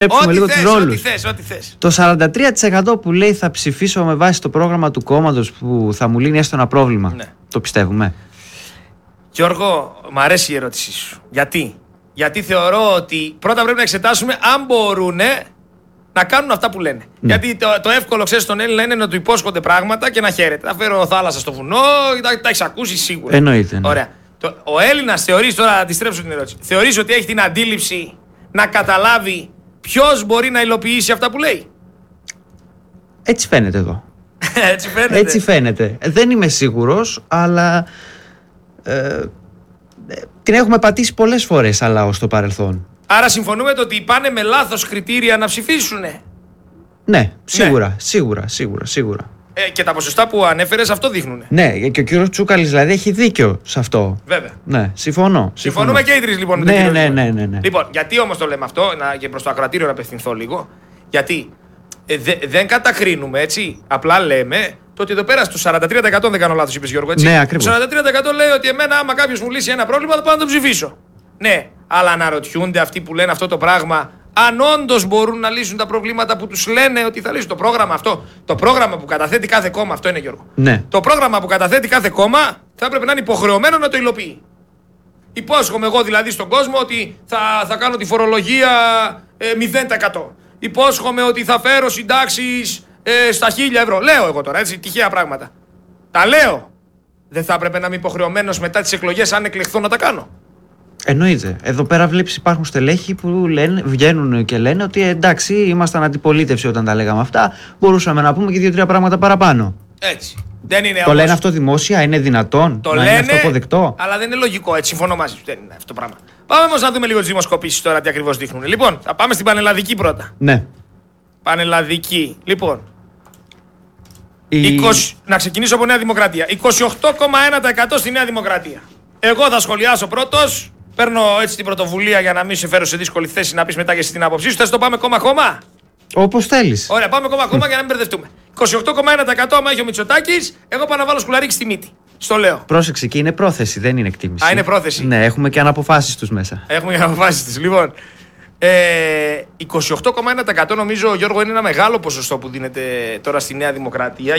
Ό,τι θες. Το 43% που λέει θα ψηφίσω με βάση το πρόγραμμα του κόμματος που θα μου λύνει έστω ένα πρόβλημα. Ναι. Το πιστεύουμε? Γιώργο, μ' αρέσει η ερώτησή σου. Γιατί θεωρώ ότι πρώτα πρέπει να εξετάσουμε αν μπορούν να κάνουν αυτά που λένε. Ναι. Γιατί το εύκολο, ξέρεις, στον Έλληνα είναι να του υπόσχονται πράγματα και να χαίρεται. Θα φέρω θάλασσα στο βουνό, τα έχεις ακούσει σίγουρα. Εννοείται. Ναι. Ωραία. Ο Έλληνας θεωρείς, τώρα να αντιστρέψω την ερώτηση, θεωρείς ότι έχει την αντίληψη να καταλάβει ποιος μπορεί να υλοποιήσει αυτά που λέει? Έτσι φαίνεται εδώ. Έτσι φαίνεται. Δεν είμαι σίγουρος, αλλά την έχουμε πατήσει πολλές φορές σαν λαό στο παρελθόν. Άρα συμφωνούμε ότι πάνε με λάθος κριτήρια να ψηφίσουνε? Ναι, σίγουρα. Και τα ποσοστά που ανέφερες αυτό δείχνουνε. Ναι, και ο κύριος Τσούκαλης δηλαδή έχει δίκιο σε αυτό. Βέβαια. Ναι, συμφωνώ. Συμφωνούμε και οι τρεις λοιπόν. Ναι. Λοιπόν, γιατί όμως το λέμε αυτό, και προς το ακροατήριο να απευθυνθώ λίγο, γιατί δεν κατακρίνουμε, έτσι, απλά λέμε το ότι εδώ πέρα στο 43% δεν κάνω λάθος, είπες Γιώργο, έτσι. Ναι, ακριβώς. Το 43% λέει ότι εμένα άμα κάποιος μου λύσει ένα πρόβλημα θα πάω να το ψηφίσω. Ναι, αλλά αναρωτιούνται αυτοί που λένε αυτό το πράγμα αν όντως μπορούν να λύσουν τα προβλήματα που τους λένε ότι θα λύσουν. Το πρόγραμμα αυτό, το πρόγραμμα που καταθέτει κάθε κόμμα, αυτό είναι Γιώργο. Ναι. Το πρόγραμμα που καταθέτει κάθε κόμμα θα έπρεπε να είναι υποχρεωμένο να το υλοποιεί. Υπόσχομαι εγώ δηλαδή στον κόσμο ότι θα κάνω τη φορολογία 0%. Υπόσχομαι ότι θα φέρω συντάξεις στα 1.000 ευρώ. Λέω εγώ τώρα, έτσι, τυχαία πράγματα. Τα λέω. Δεν θα έπρεπε να είμαι υποχρεωμένος μετά τις εκλογές, αν εκλεχθώ, να τα κάνω? Εννοείται. Εδώ πέρα βλέπεις υπάρχουν στελέχοι που βγαίνουν και λένε ότι εντάξει, ήμασταν αντιπολίτευση όταν τα λέγαμε αυτά. Μπορούσαμε να πούμε και 2-3 πράγματα παραπάνω. Έτσι. Δεν είναι το όμως... λένε αυτό δημόσια, είναι δυνατόν το να λένε, είναι αυτό αποδεκτό? Αλλά δεν είναι λογικό, έτσι. Συμφωνώ μαζί σου. Δεν είναι αυτό το πράγμα. Πάμε όμως να δούμε λίγο τις δημοσκοπήσεις τώρα τι ακριβώς δείχνουν. Λοιπόν, θα πάμε στην πανελλαδική πρώτα. Ναι. Πανελλαδική. Λοιπόν. Να ξεκινήσω από Νέα Δημοκρατία. 28,1% στη Νέα Δημοκρατία. Εγώ θα σχολιάσω πρώτος. Παίρνω έτσι την πρωτοβουλία για να μην σε φέρω σε δύσκολη θέση να πεις μετά και εσύ την άποψή σου. Θες το πάμε κόμμα? Όπως θέλεις. Ωραία, πάμε κόμμα για να μην μπερδευτούμε. 28,1% άμα έχει ο Μητσοτάκης, εγώ πάω να βάλω σκουλαρίκι στη μύτη. Στο λέω. Πρόσεξε, και είναι πρόθεση, δεν είναι εκτίμηση. Α, είναι πρόθεση. Ναι, έχουμε και αναποφάσεις τους μέσα. Έχουμε και αναποφάσεις τους. Λοιπόν, 28,1% νομίζω, Γιώργο, είναι ένα μεγάλο ποσοστό που δίνεται τώρα στη Νέα Δημοκρατία.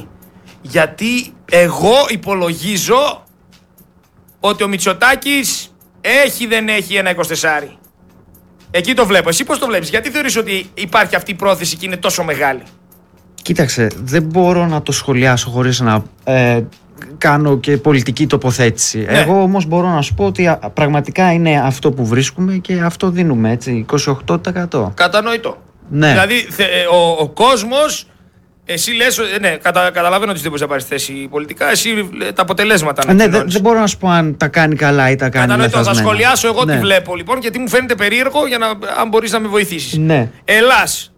Γιατί εγώ υπολογίζω ότι ο Μητσοτάκης δεν έχει ένα 24. Εκεί το βλέπω. Εσύ πώς το βλέπεις? Γιατί θεωρείς ότι υπάρχει αυτή η πρόθεση και είναι τόσο μεγάλη? Κοίταξε, δεν μπορώ να το σχολιάσω χωρίς να κάνω και πολιτική τοποθέτηση. Ναι. Εγώ όμως μπορώ να σου πω ότι πραγματικά είναι αυτό που βρίσκουμε και αυτό δίνουμε, έτσι, 28%. Κατανοητό. Ναι. Δηλαδή ο κόσμος, εσύ λες, ναι, καταλαβαίνω ότι δεν μπορείς να πάρεις θέση πολιτικά, εσύ τα αποτελέσματα. Ναι, δεν μπορώ να σου πω αν τα κάνει καλά ή τα κάνει λαθασμένα. Θα σχολιάσω εγώ τι βλέπω λοιπόν, γιατί μου φαίνεται περίεργο, αν μπορείς να με βοηθήσεις. Ναι. Ελλάς,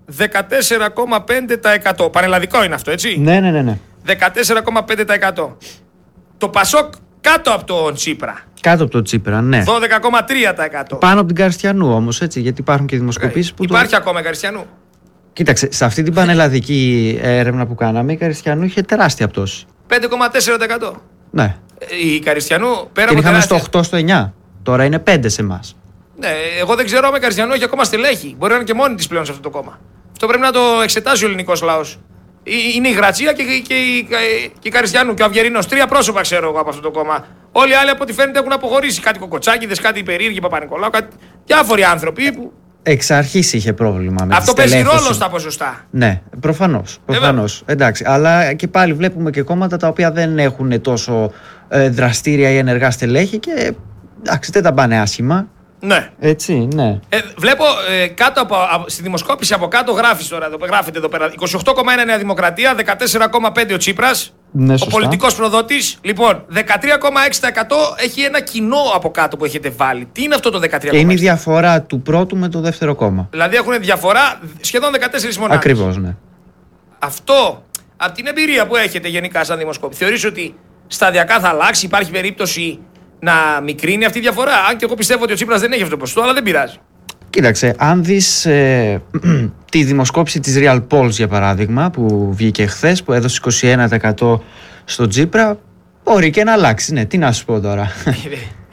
14,5%. Πανελλαδικό είναι αυτό, έτσι. Ναι. 14,5%. Το Πασόκ κάτω από τον Τσίπρα. Κάτω από τον Τσίπρα, ναι. 12,3%. Πάνω από την Καριστιανού όμως, έτσι, γιατί υπάρχουν και δημοσκοπήσεις που. Υπάρχει ακόμα η Καριστιανού. Κοίταξε, σε αυτή την πανελλαδική έρευνα που κάναμε, η Καριστιανού είχε τεράστια πτώση. 5,4%. Ναι. Η Καριστιανού πέρα από. Την είχαμε τεράστια... στο 8, στο 9. Τώρα είναι 5 σε εμάς. Ναι, εγώ δεν ξέρω αν η Καριστιανού έχει ακόμα στελέχη. Μπορεί να είναι και μόνη της πλέον σε αυτό το κόμμα. Αυτό πρέπει να το εξετάσει ο ελληνικός λαός. Είναι η Γρατσία και η Καριστιανού και ο Αυγερινός. 3 πρόσωπα ξέρω εγώ από αυτό το κόμμα. Όλοι οι άλλοι από ό,τι φαίνεται έχουν αποχωρήσει. Κάτι κοκοτσάκηδες, κάτι περίεργοι, Παπα-Νικολάου, διάφοροι άνθρωποι που. Εξ αρχής είχε πρόβλημα με αυτό παίζει ρόλο στα ποσοστά. Ναι, προφανώς. Εντάξει, αλλά και πάλι βλέπουμε και κόμματα τα οποία δεν έχουν τόσο δραστήρια ή ενεργά στελέχη και εντάξει, δεν τα πάνε άσχημα. Ναι. Έτσι, ναι. Βλέπω στη δημοσκόπηση από κάτω γράφεται εδώ πέρα 28,1 Νέα Δημοκρατία, 14,5 ο Τσίπρας, ναι, ο πολιτικός προδότης. Λοιπόν, 13,6% έχει ένα κοινό από κάτω που έχετε βάλει. Τι είναι αυτό το 13,6%? Είναι η διαφορά του πρώτου με το δεύτερο κόμμα. Δηλαδή έχουν διαφορά σχεδόν 14 μονάδες. Ακριβώς, ναι. Αυτό, από την εμπειρία που έχετε γενικά σαν δημοσκόπη, θεωρείς ότι σταδιακά θα αλλάξει, υπάρχει περίπτωση να μικρύνει αυτή η διαφορά? Αν και εγώ πιστεύω ότι ο Τσίπρας δεν έχει αυτό το ποσοστό, αλλά δεν πειράζει. Κοίταξε, αν δεις τη δημοσκόπηση της Real Polls για παράδειγμα που βγήκε χθες, που έδωσε 21% στον Τσίπρα, μπορεί και να αλλάξει. Ναι, τι να σου πω τώρα.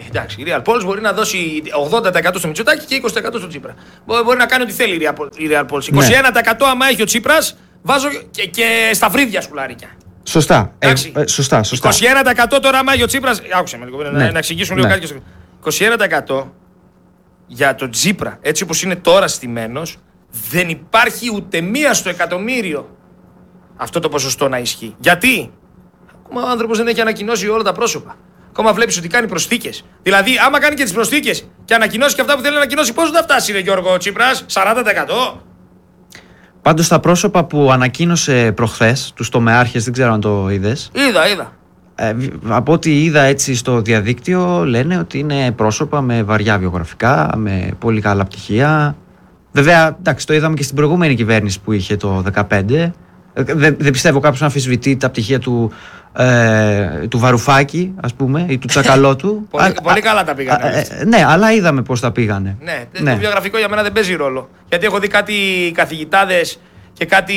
Εντάξει, η Real Policy μπορεί να δώσει 80% στο Μητσοτάκη και 20% στο Τσίπρα. Μπορεί να κάνει ό,τι θέλει η Real Policy. 21% άμα έχει ο Τσίπρας, βάζω και στα φρύδια σκουλάρικια. Σωστά. Σωστά. 21% τώρα άμα έχει ο Τσίπρας. Άκουσε με λίγο, να εξηγήσουν λίγο κάτι. 21% για τον Τσίπρα, έτσι όπως είναι τώρα στημένος, δεν υπάρχει ούτε μία στο εκατομμύριο αυτό το ποσοστό να ισχύει. Γιατί? Ακόμα ο άνθρωπος δεν έχει ανακοινώσει όλα τα πρόσωπα. Ακόμα βλέπεις ότι κάνει προσθήκες. Δηλαδή, άμα κάνει και τις προσθήκες και ανακοινώσει και αυτά που θέλει να ανακοινώσει, πόσο θα φτάσει, ρε Γιώργο Τσίπρας, 40%? Πάντως τα πρόσωπα που ανακοίνωσε προχθές, τους τομεάρχες, δεν ξέρω αν το είδες. Είδα. Από ό,τι είδα έτσι στο διαδίκτυο, λένε ότι είναι πρόσωπα με βαριά βιογραφικά, με πολύ καλά πτυχία. Βέβαια, εντάξει, το είδαμε και στην προηγούμενη κυβέρνηση που είχε το 2015. Δεν πιστεύω κάποιος να αμφισβητεί τα πτυχία του Βαρουφάκη, ας πούμε, ή του Τσακαλώτου. Πολύ καλά τα πήγανε. Ναι, αλλά είδαμε πώς τα πήγανε. Ναι, το βιογραφικό για μένα δεν παίζει ρόλο. Γιατί έχω δει κάτι καθηγητάδες και κάτι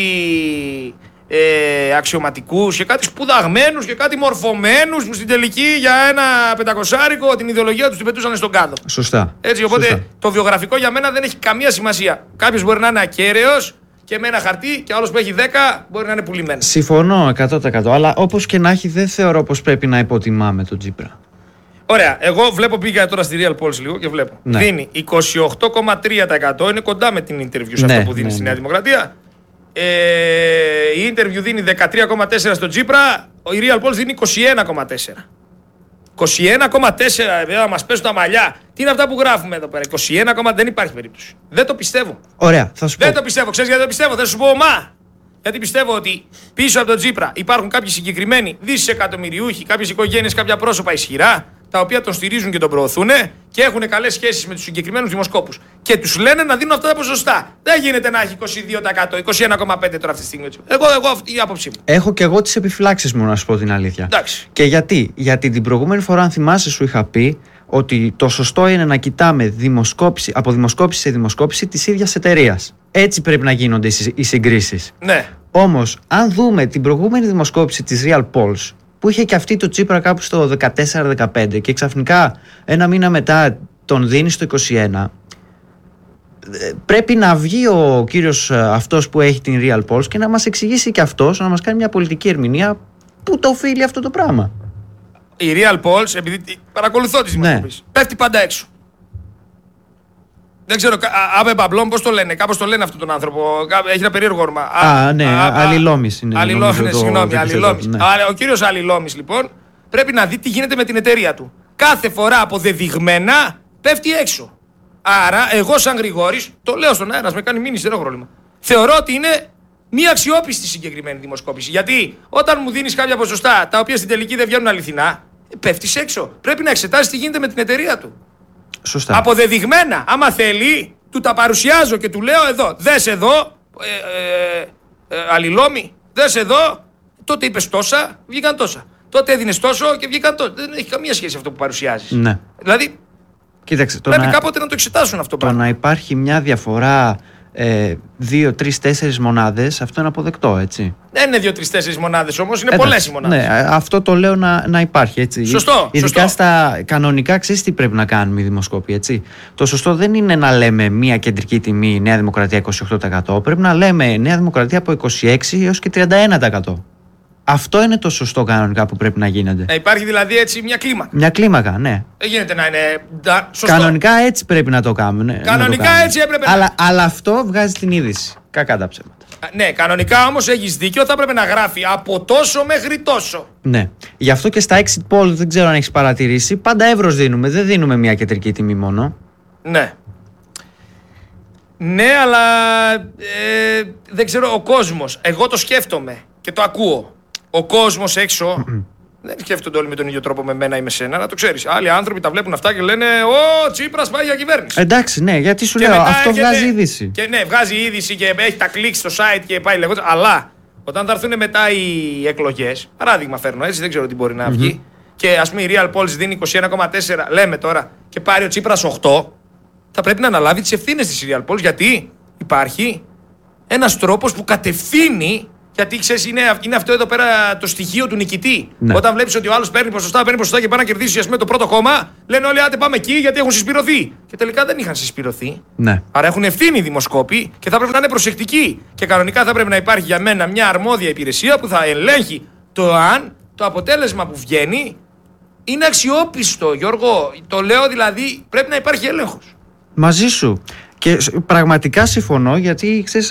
αξιωματικούς και κάτι σπουδαγμένους και κάτι μορφωμένους που στην τελική για ένα 500 την ιδεολογία τους την πετούσαν στον κάδο. Σωστά. Έτσι, οπότε το βιογραφικό για μένα δεν έχει καμία σημασία. Κάποιος μπορεί να είναι ακέραιος και με ένα χαρτί και άλλος που έχει 10 μπορεί να είναι πουλημένος. Συμφωνώ 100%. Αλλά όπως και να έχει, δεν θεωρώ πως πρέπει να υποτιμάμε τον Τσίπρα. Ωραία. Εγώ πήγα τώρα στη Real Policy λίγο και βλέπω. Ναι. Δίνει 28,3%. Είναι κοντά με την interview σε αυτό που δίνει στη Νέα Δημοκρατία. Η interview δίνει 13,4% στον Τσίπρα. Η Real Policy δίνει 21,4%. 21,4% βέβαια, μας πέσουν τα μαλλιά. Τι είναι αυτά που γράφουμε εδώ πέρα? 21, δεν υπάρχει περίπτωση. Δεν το πιστεύω. Ωραία, θα σου πω. Δεν το πιστεύω. Ξέρεις γιατί το πιστεύω? Θα σου πω γιατί πιστεύω ότι πίσω από τον Τσίπρα υπάρχουν κάποιοι συγκεκριμένοι δισεκατομμυριούχοι, κάποιες οικογένειες, κάποια πρόσωπα ισχυρά, τα οποία τον στηρίζουν και τον προωθούν και έχουν καλές σχέσεις με τους συγκεκριμένους δημοσκόπους. Και τους λένε να δίνουν αυτά τα ποσοστά. Δεν γίνεται να έχει 22%, 21,5% τώρα αυτή τη στιγμή. Εγώ αυτή η άποψή μου. Έχω και εγώ τις επιφυλάξεις μου, να σου πω την αλήθεια. Εντάξει. Και γιατί την προηγούμενη φορά, αν θυμάσαι, σου είχα πει ότι το σωστό είναι να κοιτάμε από δημοσκόπηση σε δημοσκόπηση της ίδιας εταιρείας. Έτσι πρέπει να γίνονται οι συγκρίσεις. Ναι. Όμως, αν δούμε την προηγούμενη δημοσκόπηση της Real Polls, που είχε και αυτή το Τσίπρα κάπου στο 14-15 και ξαφνικά ένα μήνα μετά τον δίνει στο 21, πρέπει να βγει ο κύριος αυτός που έχει την Real Polls και να μας εξηγήσει και αυτός, να μας κάνει μια πολιτική ερμηνεία που το οφείλει αυτό το πράγμα. Η Real Polls, επειδή παρακολουθώ τις δημοσκοπήσεις, πέφτει πάντα έξω. Δεν ξέρω, Άβε Παμπλόν, πώς το λένε, κάπως το λένε αυτόν τον άνθρωπο. Έχει ένα περίεργο όνομα. Αλληλόμης είναι. Συγγνώμη, Αλληλόμης. Ο κύριος Αλληλόμης, λοιπόν, πρέπει να δει τι γίνεται με την εταιρεία του. Κάθε φορά αποδεδειγμένα πέφτει έξω. Άρα, εγώ, σαν Γρηγόρης, το λέω στον αέρα, με κάνει μήνυση, δεν έχω πρόβλημα. Θεωρώ ότι είναι μία αξιόπιστη συγκεκριμένη δημοσκόπηση. Γιατί όταν μου δίνεις κάποια ποσοστά τα οποία στην τελική δεν βγαίνουν αληθινά, πέφτεις έξω. Πρέπει να εξετάσεις τι γίνεται με την εταιρεία του. Σωστά. Αποδεδειγμένα. Άμα θέλει, του τα παρουσιάζω και του λέω εδώ. Δες εδώ, Αλληλόμη, δες εδώ. Τότε είπες τόσα, βγήκαν τόσα. Τότε έδινες τόσο και βγήκαν τόσα. Δεν έχει καμία σχέση αυτό που παρουσιάζεις. Ναι. Δηλαδή, κοίταξε, πρέπει κάποτε να το εξετάσουν αυτό το πράγμα. Να υπάρχει μια διαφορά 2, 3, 4 μονάδες, αυτό είναι αποδεκτό, έτσι. Δεν είναι 2, 3, 4 μονάδες όμως, είναι πολλές οι μονάδες. Ναι, αυτό το λέω να υπάρχει, έτσι. Σωστό. Ειδικά στα κανονικά, ξέρεις τι πρέπει να κάνουμε οι δημοσκόποι, έτσι. Το σωστό δεν είναι να λέμε μια κεντρική τιμή Νέα Δημοκρατία 28%. Πρέπει να λέμε Νέα Δημοκρατία από 26% έως και 31%. Αυτό είναι το σωστό κανονικά που πρέπει να γίνεται. Να υπάρχει δηλαδή έτσι μια κλίμακα. Μια κλίμακα, ναι. Δεν γίνεται να είναι σωστό. Κανονικά έτσι πρέπει να το κάνουμε. Ναι, κανονικά έτσι έπρεπε αλλά αυτό βγάζει την είδηση. Κακά τα ψέματα. Ναι, κανονικά όμως έχεις δίκιο, θα έπρεπε να γράφει από τόσο μέχρι τόσο. Ναι. Γι' αυτό και στα exit poll, δεν ξέρω αν έχεις παρατηρήσει, πάντα εύρος δίνουμε. Δεν δίνουμε μια κεντρική τιμή μόνο. Ναι. Ναι, αλλά δεν ξέρω, ο κόσμος, εγώ το σκέφτομαι και το ακούω. Ο κόσμος έξω δεν σκέφτονται όλοι με τον ίδιο τρόπο με μένα ή με σένα, να το ξέρεις. Άλλοι άνθρωποι τα βλέπουν αυτά και λένε «Ω, Τσίπρας πάει για κυβέρνηση». Εντάξει, ναι, γιατί σου λέω, αυτό βγάζει είδηση. Και ναι, βγάζει είδηση και έχει τα κλικ στο site και πάει λέγοντας. Αλλά όταν θα έρθουν μετά οι εκλογές, παράδειγμα φέρνω έτσι, δεν ξέρω τι μπορεί να βγει, και ας πούμε η Real Polls δίνει 21,4, λέμε τώρα, και πάρει ο Τσίπρας 8, θα πρέπει να αναλάβει τις ευθύνες της Real Polls, γιατί υπάρχει ένας τρόπος που κατευθύνει Γιατί ξέρεις, είναι αυτό εδώ πέρα το στοιχείο του νικητή. Ναι. Όταν βλέπεις ότι ο άλλος παίρνει ποσοστά και πάει να κερδίσει ας πούμε, το πρώτο κόμμα, λένε όλοι άντε πάμε εκεί γιατί έχουν συσπηρωθεί. Και τελικά δεν είχαν συσπηρωθεί. Ναι. Άρα έχουν ευθύνη οι δημοσκόποι και θα πρέπει να είναι προσεκτικοί. Και κανονικά θα πρέπει να υπάρχει για μένα μια αρμόδια υπηρεσία που θα ελέγχει το αν το αποτέλεσμα που βγαίνει είναι αξιόπιστο. Γιώργο, το λέω δηλαδή πρέπει να υπάρχει έλεγχος. Μαζί σου. Και πραγματικά συμφωνώ γιατί ξέρεις,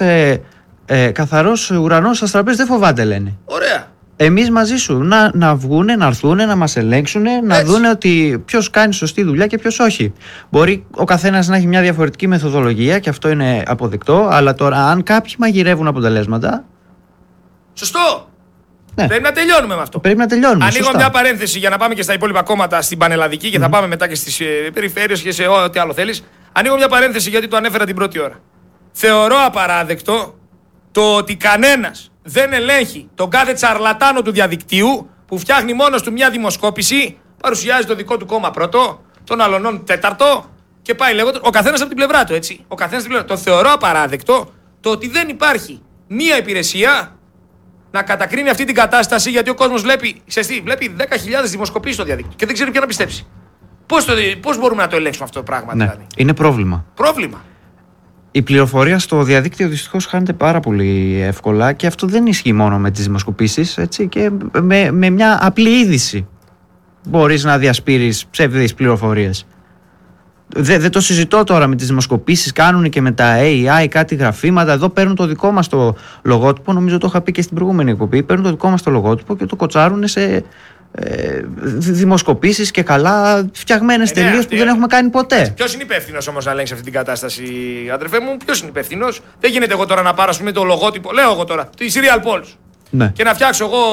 καθαρός ουρανός στα τραπέζι δεν φοβάται, λένε. Ωραία. Εμείς μαζί σου να βγούνε, να έρθουνε, να μας ελέγξουν, να δούνε ότι ποιος κάνει σωστή δουλειά και ποιος όχι. Μπορεί ο καθένας να έχει μια διαφορετική μεθοδολογία και αυτό είναι αποδεκτό, αλλά τώρα αν κάποιοι μαγειρεύουν αποτελέσματα. Σωστό. Ναι. Πρέπει να τελειώνουμε με αυτό. Πρέπει να τελειώνουμε. Ανοίγω σωστά. μια παρένθεση για να πάμε και στα υπόλοιπα κόμματα στην Πανελλαδική και θα πάμε μετά και στις περιφέρειες και σε ό,τι άλλο θέλεις. Ανοίγω μια παρένθεση γιατί το ανέφερα την πρώτη ώρα. Θεωρώ απαράδεκτο το ότι κανένας δεν ελέγχει τον κάθε τσαρλατάνο του διαδικτύου που φτιάχνει μόνος του μια δημοσκόπηση, παρουσιάζει το δικό του κόμμα πρώτο, τον αλλονών τέταρτο και πάει λέγοντας. Ο καθένας από την πλευρά του, έτσι. Ο καθένας από την πλευρά του. Το θεωρώ απαράδεκτο το ότι δεν υπάρχει μια υπηρεσία να κατακρίνει αυτή την κατάσταση γιατί ο κόσμος βλέπει 10.000 δημοσκοπήσεις στο διαδίκτυο και δεν ξέρει ποιο να πιστέψει. Πώς μπορούμε να το ελέγξουμε αυτό το πράγμα, Ναι. δηλαδή. Είναι πρόβλημα. Πρόβλημα. Η πληροφορία στο διαδίκτυο δυστυχώς χάνεται πάρα πολύ εύκολα και αυτό δεν ισχύει μόνο με τις δημοσκοπήσεις, έτσι, και με μια απλή είδηση μπορείς να διασπείρεις ψευδείς πληροφορίες. Δεν το συζητώ τώρα με τις δημοσκοπήσεις, κάνουν και με τα AI κάτι γραφήματα. Εδώ παίρνουν το δικό μας το λογότυπο, νομίζω το είχα πει και στην προηγούμενη εκπομπή. Παίρνουν το δικό μας το λογότυπο και το κοτσάρουν σε δημοσκοπήσεις και καλά φτιαγμένες τελείως που δεν έχουμε κάνει ποτέ. Ποιος είναι υπεύθυνος όμως να ελέγξει αυτή την κατάσταση, αδερφέ μου, ποιος είναι υπεύθυνος? Δεν γίνεται εγώ τώρα να πάρω το λογότυπο, λέω εγώ τώρα, τη Serial Polls. Ναι. Και να φτιάξω εγώ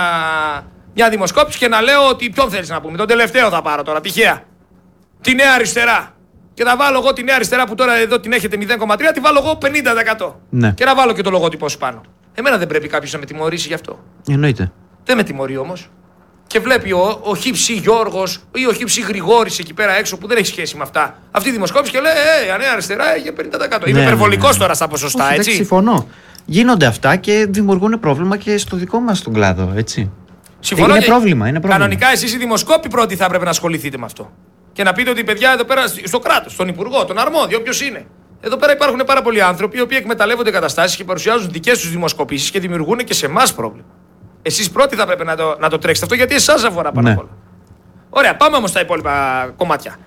μια δημοσκόπηση και να λέω ότι ποιον θέλεις να πούμε. Τον τελευταίο θα πάρω τώρα, τυχαία. Τη Νέα Αριστερά. Και θα βάλω εγώ τη Νέα Αριστερά που τώρα εδώ την έχετε 0,3, τη βάλω εγώ 50%. Ναι. Και να βάλω και το λογότυπο σου πάνω. Εμένα δεν πρέπει κάποιος να με τιμωρήσει γι' αυτό. Εννοείται. Δεν με τιμωρεί όμως. Και βλέπει ο Χύψη Γιώργος ή ο Χύψη Γρηγόρης εκεί πέρα έξω που δεν έχει σχέση με αυτά. Αυτή η δημοσκόπηση και λέει: η Νέα Αριστερά έχει 50%. Είμαι υπερβολικός τώρα στα ποσοστά, όχι, έτσι. Συμφωνώ. Γίνονται αυτά και δημιουργούν πρόβλημα και στο δικό μας τον κλάδο, έτσι. Συμφωνώ. Είναι πρόβλημα. Κανονικά εσείς οι δημοσκόποι πρώτοι θα έπρεπε να ασχοληθείτε με αυτό. Και να πείτε ότι παιδιά εδώ πέρα στο κράτος, στον Υπουργό, τον αρμόδιο, όποιος είναι. Εδώ πέρα υπάρχουν πάρα πολλοί άνθρωποι οι οποίοι εκμεταλλεύονται καταστάσεις και παρουσιάζουν δικές τους δημοσκοπήσεις και δημιουργούν και σε εμάς πρόβλημα. Εσείς πρώτοι θα πρέπει να το τρέξετε αυτό γιατί εσάς αφορά πάνω απ' όλα. Ωραία, πάμε όμως στα υπόλοιπα κομμάτια.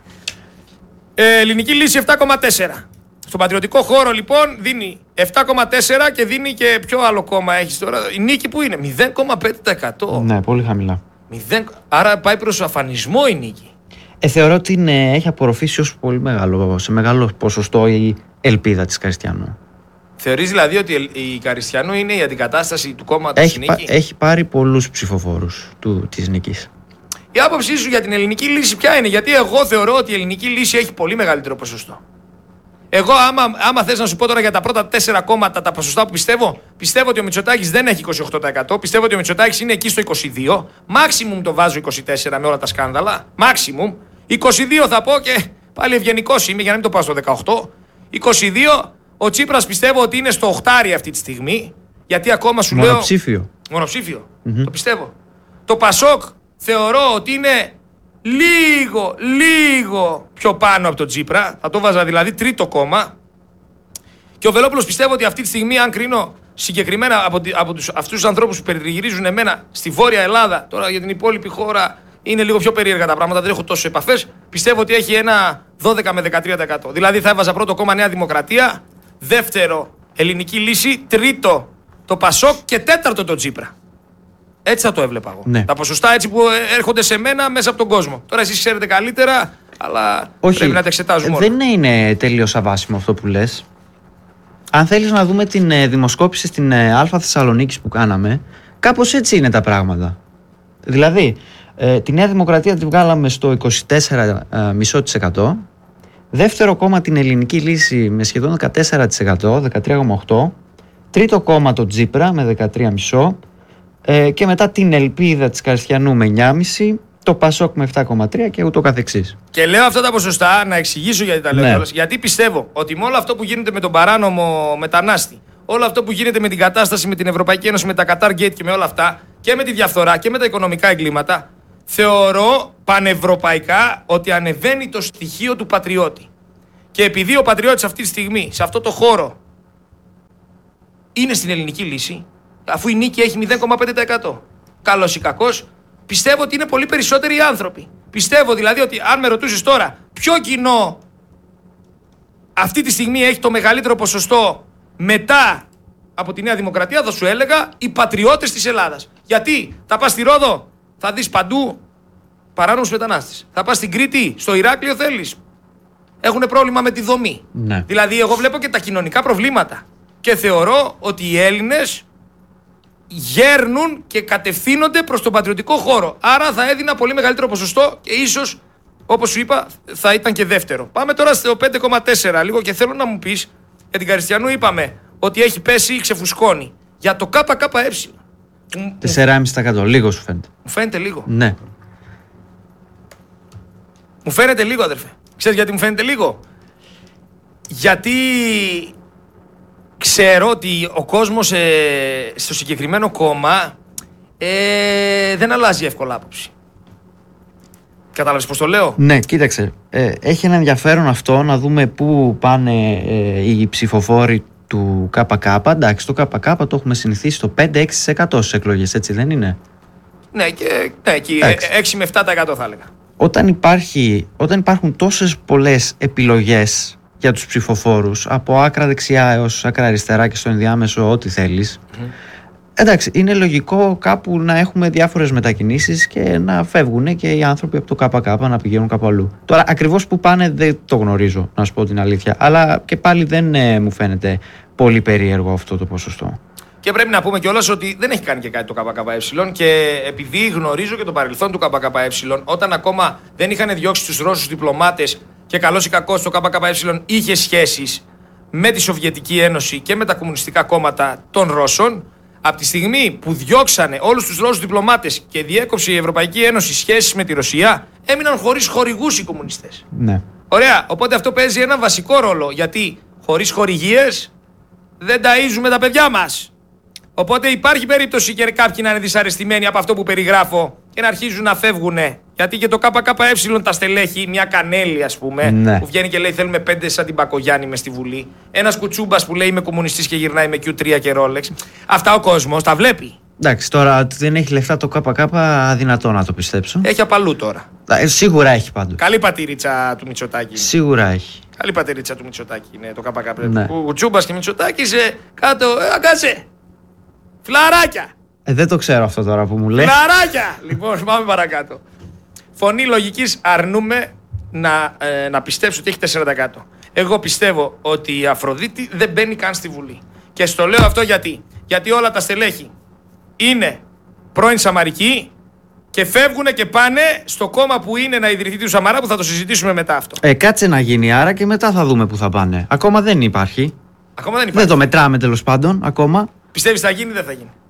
Ελληνική λύση 7,4. Στον πατριωτικό χώρο λοιπόν δίνει 7,4 και δίνει και ποιο άλλο κόμμα έχεις τώρα. Η νίκη που είναι 0,5%. Ναι, πολύ χαμηλά. Άρα πάει προς αφανισμό η νίκη. Θεωρώ ότι έχει απορροφήσει σε μεγάλο ποσοστό η ελπίδα της Καριστιανού. Θεωρείς δηλαδή ότι η Καριστιανού είναι η αντικατάσταση του κόμματος της νίκη? Έχει πάρει πολλούς ψηφοφόρους της νίκης. Η άποψή σου για την ελληνική λύση ποια είναι? Γιατί εγώ θεωρώ ότι η ελληνική λύση έχει πολύ μεγαλύτερο ποσοστό. Εγώ άμα θες να σου πω τώρα για τα πρώτα 4 κόμματα τα ποσοστά που πιστεύω ότι ο Μητσοτάκης δεν έχει 28%, πιστεύω ότι ο Μητσοτάκης είναι εκεί στο 22%, maximum το βάζω 24% με όλα τα σκάνδαλα, maximum, 22% θα πω και πάλι ευγενικός είμαι για να μην το πάω στο 18%, 22%, ο Τσίπρας πιστεύω ότι είναι στο 8% αυτή τη στιγμή, γιατί ακόμα σου λέω... Μονοψήφιο, το πιστεύω. Το Πασόκ θεωρώ ότι είναι λίγο πιο πάνω από τον Τσίπρα. Θα το βάζα δηλαδή τρίτο κόμμα. Και ο Βελόπουλος πιστεύω ότι αυτή τη στιγμή, αν κρίνω συγκεκριμένα από αυτούς τους ανθρώπους που περιγυρίζουν εμένα στη Βόρεια Ελλάδα, τώρα για την υπόλοιπη χώρα είναι λίγο πιο περίεργα τα πράγματα, δεν έχω τόσες επαφές, πιστεύω ότι έχει ένα 12 με 13%. Δηλαδή θα έβαζα πρώτο κόμμα Νέα Δημοκρατία, δεύτερο Ελληνική Λύση, τρίτο το Πασόκ και τέταρτο το Τσίπρα. Έτσι θα το έβλεπα εγώ. Ναι. Τα ποσοστά έτσι που έρχονται σε μένα μέσα από τον κόσμο. Τώρα εσείς ξέρετε καλύτερα, αλλά πρέπει να τα εξετάζουμε όλα. Δεν είναι τελείως αβάσιμο αυτό που λες. Αν θέλεις να δούμε την δημοσκόπηση στην Αλφα Θεσσαλονίκης που κάναμε, κάπως έτσι είναι τα πράγματα. Δηλαδή, τη Νέα Δημοκρατία τη βγάλαμε στο 24,5%. Δεύτερο κόμμα την Ελληνική Λύση με σχεδόν 14%, 13,8%. Τρίτο κόμμα το Τσίπρα με 13,5%. Και μετά την Ελπίδα της Καριστιανού με 9,5%, το Πασόκ με 7,3% και ούτω καθεξής. Και λέω αυτά τα ποσοστά να εξηγήσω γιατί τα λέω κιόλας. Γιατί πιστεύω ότι με όλο αυτό που γίνεται με τον παράνομο μετανάστη, όλο αυτό που γίνεται με την κατάσταση, με την Ευρωπαϊκή Ένωση, με τα Qatar Gate και με όλα αυτά, και με τη διαφθορά και με τα οικονομικά εγκλήματα, θεωρώ πανευρωπαϊκά ότι ανεβαίνει το στοιχείο του πατριώτη. Και επειδή ο πατριώτης αυτή τη στιγμή, σε αυτό το χώρο, είναι στην ελληνική λύση, αφού η νίκη έχει 0,5%. Καλός ή κακός, πιστεύω ότι είναι πολύ περισσότεροι οι άνθρωποι. Πιστεύω δηλαδή ότι αν με ρωτούσες τώρα ποιο κοινό αυτή τη στιγμή έχει το μεγαλύτερο ποσοστό μετά από τη Νέα Δημοκρατία, θα σου έλεγα οι πατριώτες της Ελλάδας. Γιατί θα πας στη Ρόδο, θα δεις παντού παράνομους μετανάστες. Θα πας στην Κρήτη, στο Ηράκλειο θέλεις. Έχουν πρόβλημα με τη δομή. Ναι. Δηλαδή εγώ βλέπω και τα κοινωνικά προβλήματα. Και θεωρώ ότι οι Έλληνες γέρνουν και κατευθύνονται προς τον πατριωτικό χώρο. Άρα θα έδινα πολύ μεγαλύτερο ποσοστό και ίσως, όπως σου είπα, θα ήταν και δεύτερο. Πάμε τώρα στο 5,4 λίγο και θέλω να μου πεις, για την Καριστιανού είπαμε ότι έχει πέσει ή ξεφουσκώνει. Για το ΚΚΕ. 4,5%. Λίγο σου φαίνεται. Μου φαίνεται λίγο. Ναι. Μου φαίνεται λίγο, αδερφέ. Ξέρεις γιατί μου φαίνεται λίγο? Γιατί ξέρω ότι ο κόσμος στο συγκεκριμένο κόμμα δεν αλλάζει εύκολα άποψη. Κατάλαβες πώς το λέω? Ναι, κοίταξε. Έχει ένα ενδιαφέρον αυτό να δούμε πού πάνε οι ψηφοφόροι του ΚΚ. Εντάξει, το ΚΚ το έχουμε συνηθίσει στο 5-6% στις εκλογές, έτσι δεν είναι? Ναι, και εκεί 6 με 7% θα έλεγα. Όταν υπάρχουν τόσες πολλές επιλογές για τους ψηφοφόρους, από άκρα δεξιά έως άκρα αριστερά και στο ενδιάμεσο ό,τι θέλεις, εντάξει, είναι λογικό κάπου να έχουμε διάφορες μετακινήσεις και να φεύγουν και οι άνθρωποι από το ΚΚ να πηγαίνουν κάπου αλλού. Τώρα, ακριβώς που πάνε δεν το γνωρίζω, να σου πω την αλήθεια, αλλά και πάλι δεν μου φαίνεται πολύ περίεργο αυτό το ποσοστό. Και πρέπει να πούμε κιόλας ότι δεν έχει κάνει και κάτι το ΚΚΕ και επειδή γνωρίζω και το παρελθόν του ΚΚΕ, όταν ακόμα δεν είχαν διώξει τους Ρώσους διπλωμάτες και καλώς ή κακώς το ΚΚΕ είχε σχέσεις με τη Σοβιετική Ένωση και με τα κομμουνιστικά κόμματα των Ρώσων, από τη στιγμή που διώξανε όλους τους Ρώσους διπλωμάτες και διέκοψε η Ευρωπαϊκή Ένωση σχέσεις με τη Ρωσία, έμειναν χωρίς χορηγούς οι κομμουνιστές. Ναι. Ωραία, οπότε αυτό παίζει ένα βασικό ρόλο, γιατί χωρίς χορηγίες δεν ταΐζουμε τα παιδιά μας. Οπότε υπάρχει περίπτωση και κάποιοι να είναι δυσαρεστημένοι από αυτό που περιγράφω και να αρχίζουν να φεύγουνε. Γιατί και το ΚΚΕ τα στελέχη, μια Κανέλη ας πούμε, ναι, που βγαίνει και λέει θέλουμε 5 σαν την Μπακογιάννη μες στη Βουλή. Ένας Κουτσούμπας που λέει είμαι κομμουνιστής και γυρνάει με Q3 και Rolex. Αυτά ο κόσμος τα βλέπει. Εντάξει, τώρα ότι δεν έχει λεφτά το ΚΚ, αδυνατό να το πιστέψω. Έχει απαλού τώρα. Σίγουρα έχει πάντως. Καλή πατήριτσα του Μητσοτάκη. Σίγουρα έχει. Καλή πατήριτσα του Μητσοτάκη είναι το ΚΚΕ. Ναι. Κουτσούμπας και Μητσοτάκης κάτω, αγκάσε. Φλαράκια. Δεν το ξέρω αυτό τώρα που μου λέει. Φλαράκια! Λοιπόν, πάμε παρακάτω. Φωνή λογικής αρνούμε να πιστέψω ότι έχει 4%. Εγώ πιστεύω ότι η Αφροδίτη δεν μπαίνει καν στη Βουλή. Και στο λέω αυτό γιατί. Γιατί όλα τα στελέχη είναι πρώην Σαμαρικοί και φεύγουν και πάνε στο κόμμα που είναι να ιδρυθεί του Σαμαρά, που θα το συζητήσουμε μετά αυτό. Κάτσε να γίνει άρα και μετά θα δούμε που θα πάνε. Ακόμα δεν υπάρχει. Ακόμα δεν υπάρχει. Δεν το μετράμε τέλος πάντων ακόμα. Πιστεύεις θα γίνει ή δεν θα γίνει?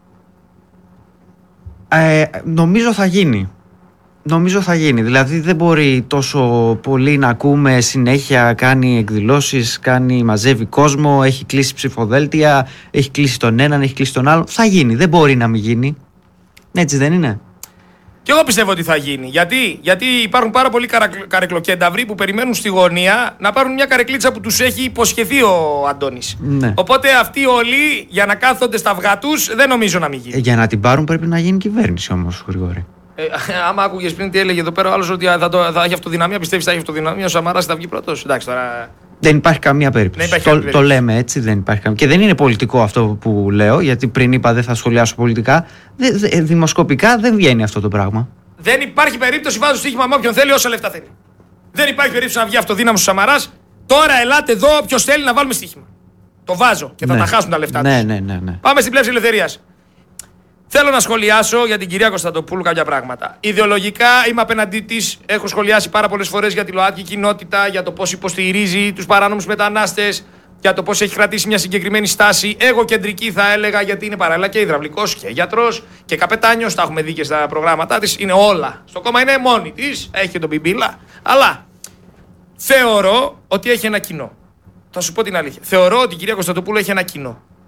Νομίζω θα γίνει. Νομίζω θα γίνει. Δηλαδή δεν μπορεί τόσο πολύ να ακούμε συνέχεια, κάνει εκδηλώσεις, μαζεύει κόσμο, έχει κλείσει ψηφοδέλτια, έχει κλείσει τον έναν, έχει κλείσει τον άλλον. Θα γίνει. Δεν μπορεί να μην γίνει. Έτσι δεν είναι? Και εγώ πιστεύω ότι θα γίνει. Γιατί υπάρχουν πάρα πολλοί καρεκλοκένταυροι που περιμένουν στη γωνία να πάρουν μια καρεκλίτσα που τους έχει υποσχεθεί ο Αντώνης. Ναι. Οπότε αυτοί όλοι για να κάθονται στα αυγά τους δεν νομίζω να μην γίνει. Για να την πάρουν πρέπει να γίνει κυβέρνηση όμως, Γρηγόρη. Άμα άκουγες πριν τι έλεγε εδώ πέρα ο άλλος ότι θα έχει αυτοδυναμία, πιστεύεις θα έχει αυτοδυναμία, ο Σαμαράς θα βγει πρώτος? Εντάξει τώρα. Δεν υπάρχει καμία περίπτωση. Το λέμε έτσι, δεν υπάρχει καμία. Και δεν είναι πολιτικό αυτό που λέω, γιατί πριν είπα δεν θα σχολιάσω πολιτικά. Δημοσκοπικά δεν βγαίνει αυτό το πράγμα. Δεν υπάρχει περίπτωση, βάζω στοίχημα με όποιον θέλει, όσα λεφτά θέλει. Δεν υπάρχει περίπτωση να βγει αυτοδύναμος ο Σαμαράς. Τώρα ελάτε εδώ, όποιος θέλει να βάλουμε στοίχημα. Το βάζω και θα τα χάσουν τα λεφτά τους. Ναι. Πάμε στην πλεύση ελευθερίας. Θέλω να σχολιάσω για την κυρία Κωνσταντοπούλου κάποια πράγματα. Ιδεολογικά είμαι απέναντί της. Έχω σχολιάσει πάρα πολλές φορές για τη ΛΟΑΤΚΙ κοινότητα, για το πώς υποστηρίζει τους παράνομους μετανάστες, για το πώς έχει κρατήσει μια συγκεκριμένη στάση. Εγώ κεντρική θα έλεγα, γιατί είναι παράλληλα και υδραυλικός και γιατρός και καπετάνιος. Τα έχουμε δει και στα προγράμματά της. Είναι όλα. Στο κόμμα είναι μόνη της. Έχει και τον Μπιμπίλα. Αλλά θεωρώ ότι έχει ένα κοινό. Θα σου πω την αλήθεια. Θεωρώ ότι η κυρία Κωνσταντοπούλου έχει ένα κοινό.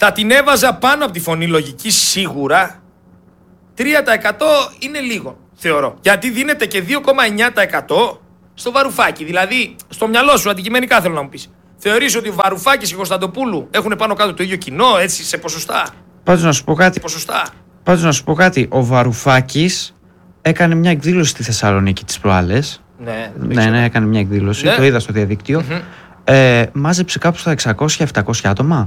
Θα την έβαζα πάνω από τη φωνή λογική σίγουρα. 3% είναι λίγο, θεωρώ. Γιατί δίνεται και 2,9% στο Βαρουφάκη. Δηλαδή, στο μυαλό σου, αντικειμενικά θέλω να μου πεις. Θεωρείς ότι ο Βαρουφάκης και η Κωνσταντοπούλου έχουν πάνω κάτω το ίδιο κοινό, έτσι, σε ποσοστά? Πάντως να σου πω κάτι. Ποσοστά. Ο Βαρουφάκης έκανε μια εκδήλωση στη Θεσσαλονίκη τις προάλλες. Ναι, έκανε μια εκδήλωση. Ναι. Το είδα στο διαδίκτυο. Μάζεψε κάπου στα 600-700 άτομα.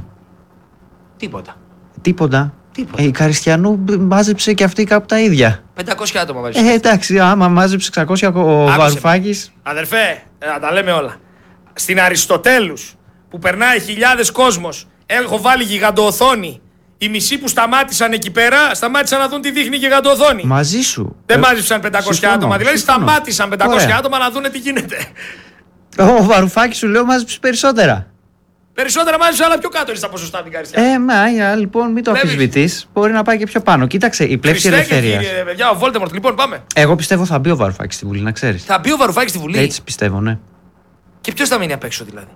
Τίποτα. Η Καριστιανού μάζεψε και αυτή κάπου τα ίδια. 500 άτομα μάζεψε. Εντάξει, άμα μάζεψε 600 ο Βαρουφάκης. Αδερφέ, να τα λέμε όλα. Στην Αριστοτέλους που περνάει χιλιάδες κόσμος, έχω βάλει γιγαντοοθόνη. Οι μισοί που σταμάτησαν εκεί πέρα, σταμάτησαν να δουν τι δείχνει η γιγαντοοθόνη. Μαζί σου. Δεν μάζεψαν 500 άτομα. Δηλαδή σταμάτησαν 500 άτομα να δουν τι γίνεται. Ο Βαρουφάκης σου λέω μάζεψε περισσότερα. Περισσότερα μάζεψε, αλλά πιο κάτω είναι στα ποσοστά την Καριστιανού. Λοιπόν, μην το αμφισβητείς. Μπορεί να πάει και πιο πάνω. Κοίταξε, η πλεύση ελευθερίας. Κύριε παιδιά, ο Βόλτεμορτ, λοιπόν, πάμε. Εγώ πιστεύω θα μπει ο Βαρουφάκης στη Βουλή, να ξέρεις. Θα μπει ο Βαρουφάκης στη Βουλή. Έτσι πιστεύω, ναι. Και ποιος θα μείνει απ' έξω δηλαδή?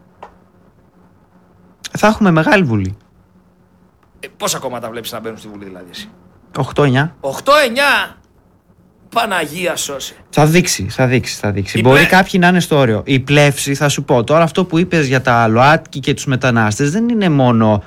Θα έχουμε μεγάλη Βουλή. Πόσα κόμματα βλέπεις να μπαίνουν στη Βουλή δηλαδή εσύ? 8-9. 8-9! Παναγία σώσε. Θα δείξει. Μπορεί κάποιοι να είναι στο όριο. Η πλεύση, θα σου πω τώρα, αυτό που είπες για τα ΛΟΑΤΚΙ και τους μετανάστες δεν είναι μόνο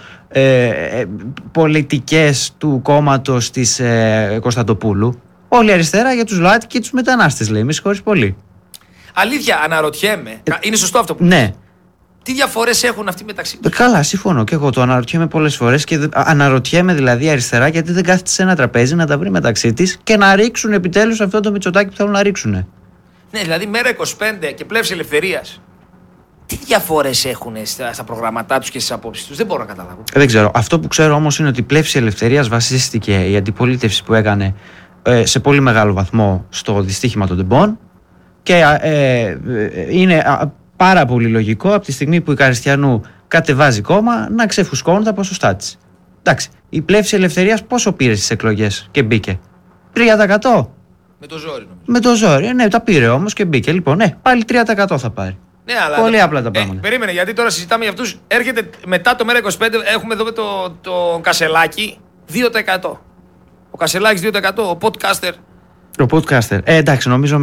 πολιτικές του κόμματος της Κωνσταντοπούλου. Όλη η αριστερά για τους ΛΟΑΤΚΙ και τους μετανάστες λέει. Με συγχωρείς πολύ. Αλήθεια, αναρωτιέμαι. Είναι σωστό αυτό που ναι. Τι διαφορές έχουν αυτοί μεταξύ τους? Καλά, συμφωνώ. Και εγώ το αναρωτιέμαι πολλές φορές και αναρωτιέμαι δηλαδή αριστερά γιατί δεν κάθεται σε ένα τραπέζι να τα βρει μεταξύ της και να ρίξουν επιτέλους αυτό το Μητσοτάκη που θέλουν να ρίξουν. Ναι, δηλαδή μέρα 25 και πλεύση ελευθερίας. Τι διαφορές έχουν στα προγραμματά τους και στις απόψεις τους? Δεν μπορώ να καταλάβω. Δεν ξέρω. Αυτό που ξέρω όμως είναι ότι η πλεύση ελευθερίας βασίστηκε η αντιπολίτευση που έκανε σε πολύ μεγάλο βαθμό στο δυστύχημα των τεμπών και είναι πάρα πολύ λογικό από τη στιγμή που η Καριστιανού κατεβάζει κόμμα να ξεφουσκώνουν τα ποσοστά της. Εντάξει, η πλεύση ελευθερίας πόσο πήρε στις εκλογές και μπήκε? 3%. Με το ζόρι νομίζω. Με το ζόρι, ναι, τα πήρε όμως και μπήκε. Λοιπόν, ναι, πάλι 3% θα πάρει. Ναι, αλλά πολύ απλά τα πράγματα. Περίμενε, γιατί τώρα συζητάμε για αυτούς. Έρχεται μετά το μέρα 25, έχουμε εδώ το Κασελάκη 2%. Ο Κασελάκης 2%, ο podcaster. Ο podcaster. Εντάξει, νομίζω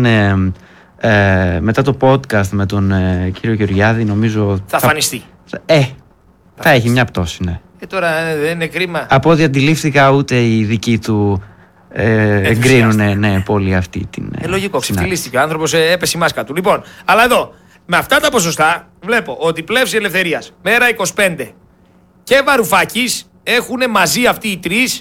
μετά το podcast με τον κύριο Γεωργιάδη νομίζω θα φανιστεί. Θα έχει μια πτώση, ναι. Τώρα δεν είναι κρίμα. Από ό,τι αντιλήφθηκα ούτε οι δικοί του εγκρίνουν πολύ αυτή την λογικό, ξεφτυλίστηκε ο άνθρωπος, έπεσε η μάσκα του. Λοιπόν, αλλά εδώ, με αυτά τα ποσοστά βλέπω ότι πλεύση ελευθερίας, μέρα 25 και Βαρουφάκης έχουν μαζί αυτοί οι τρεις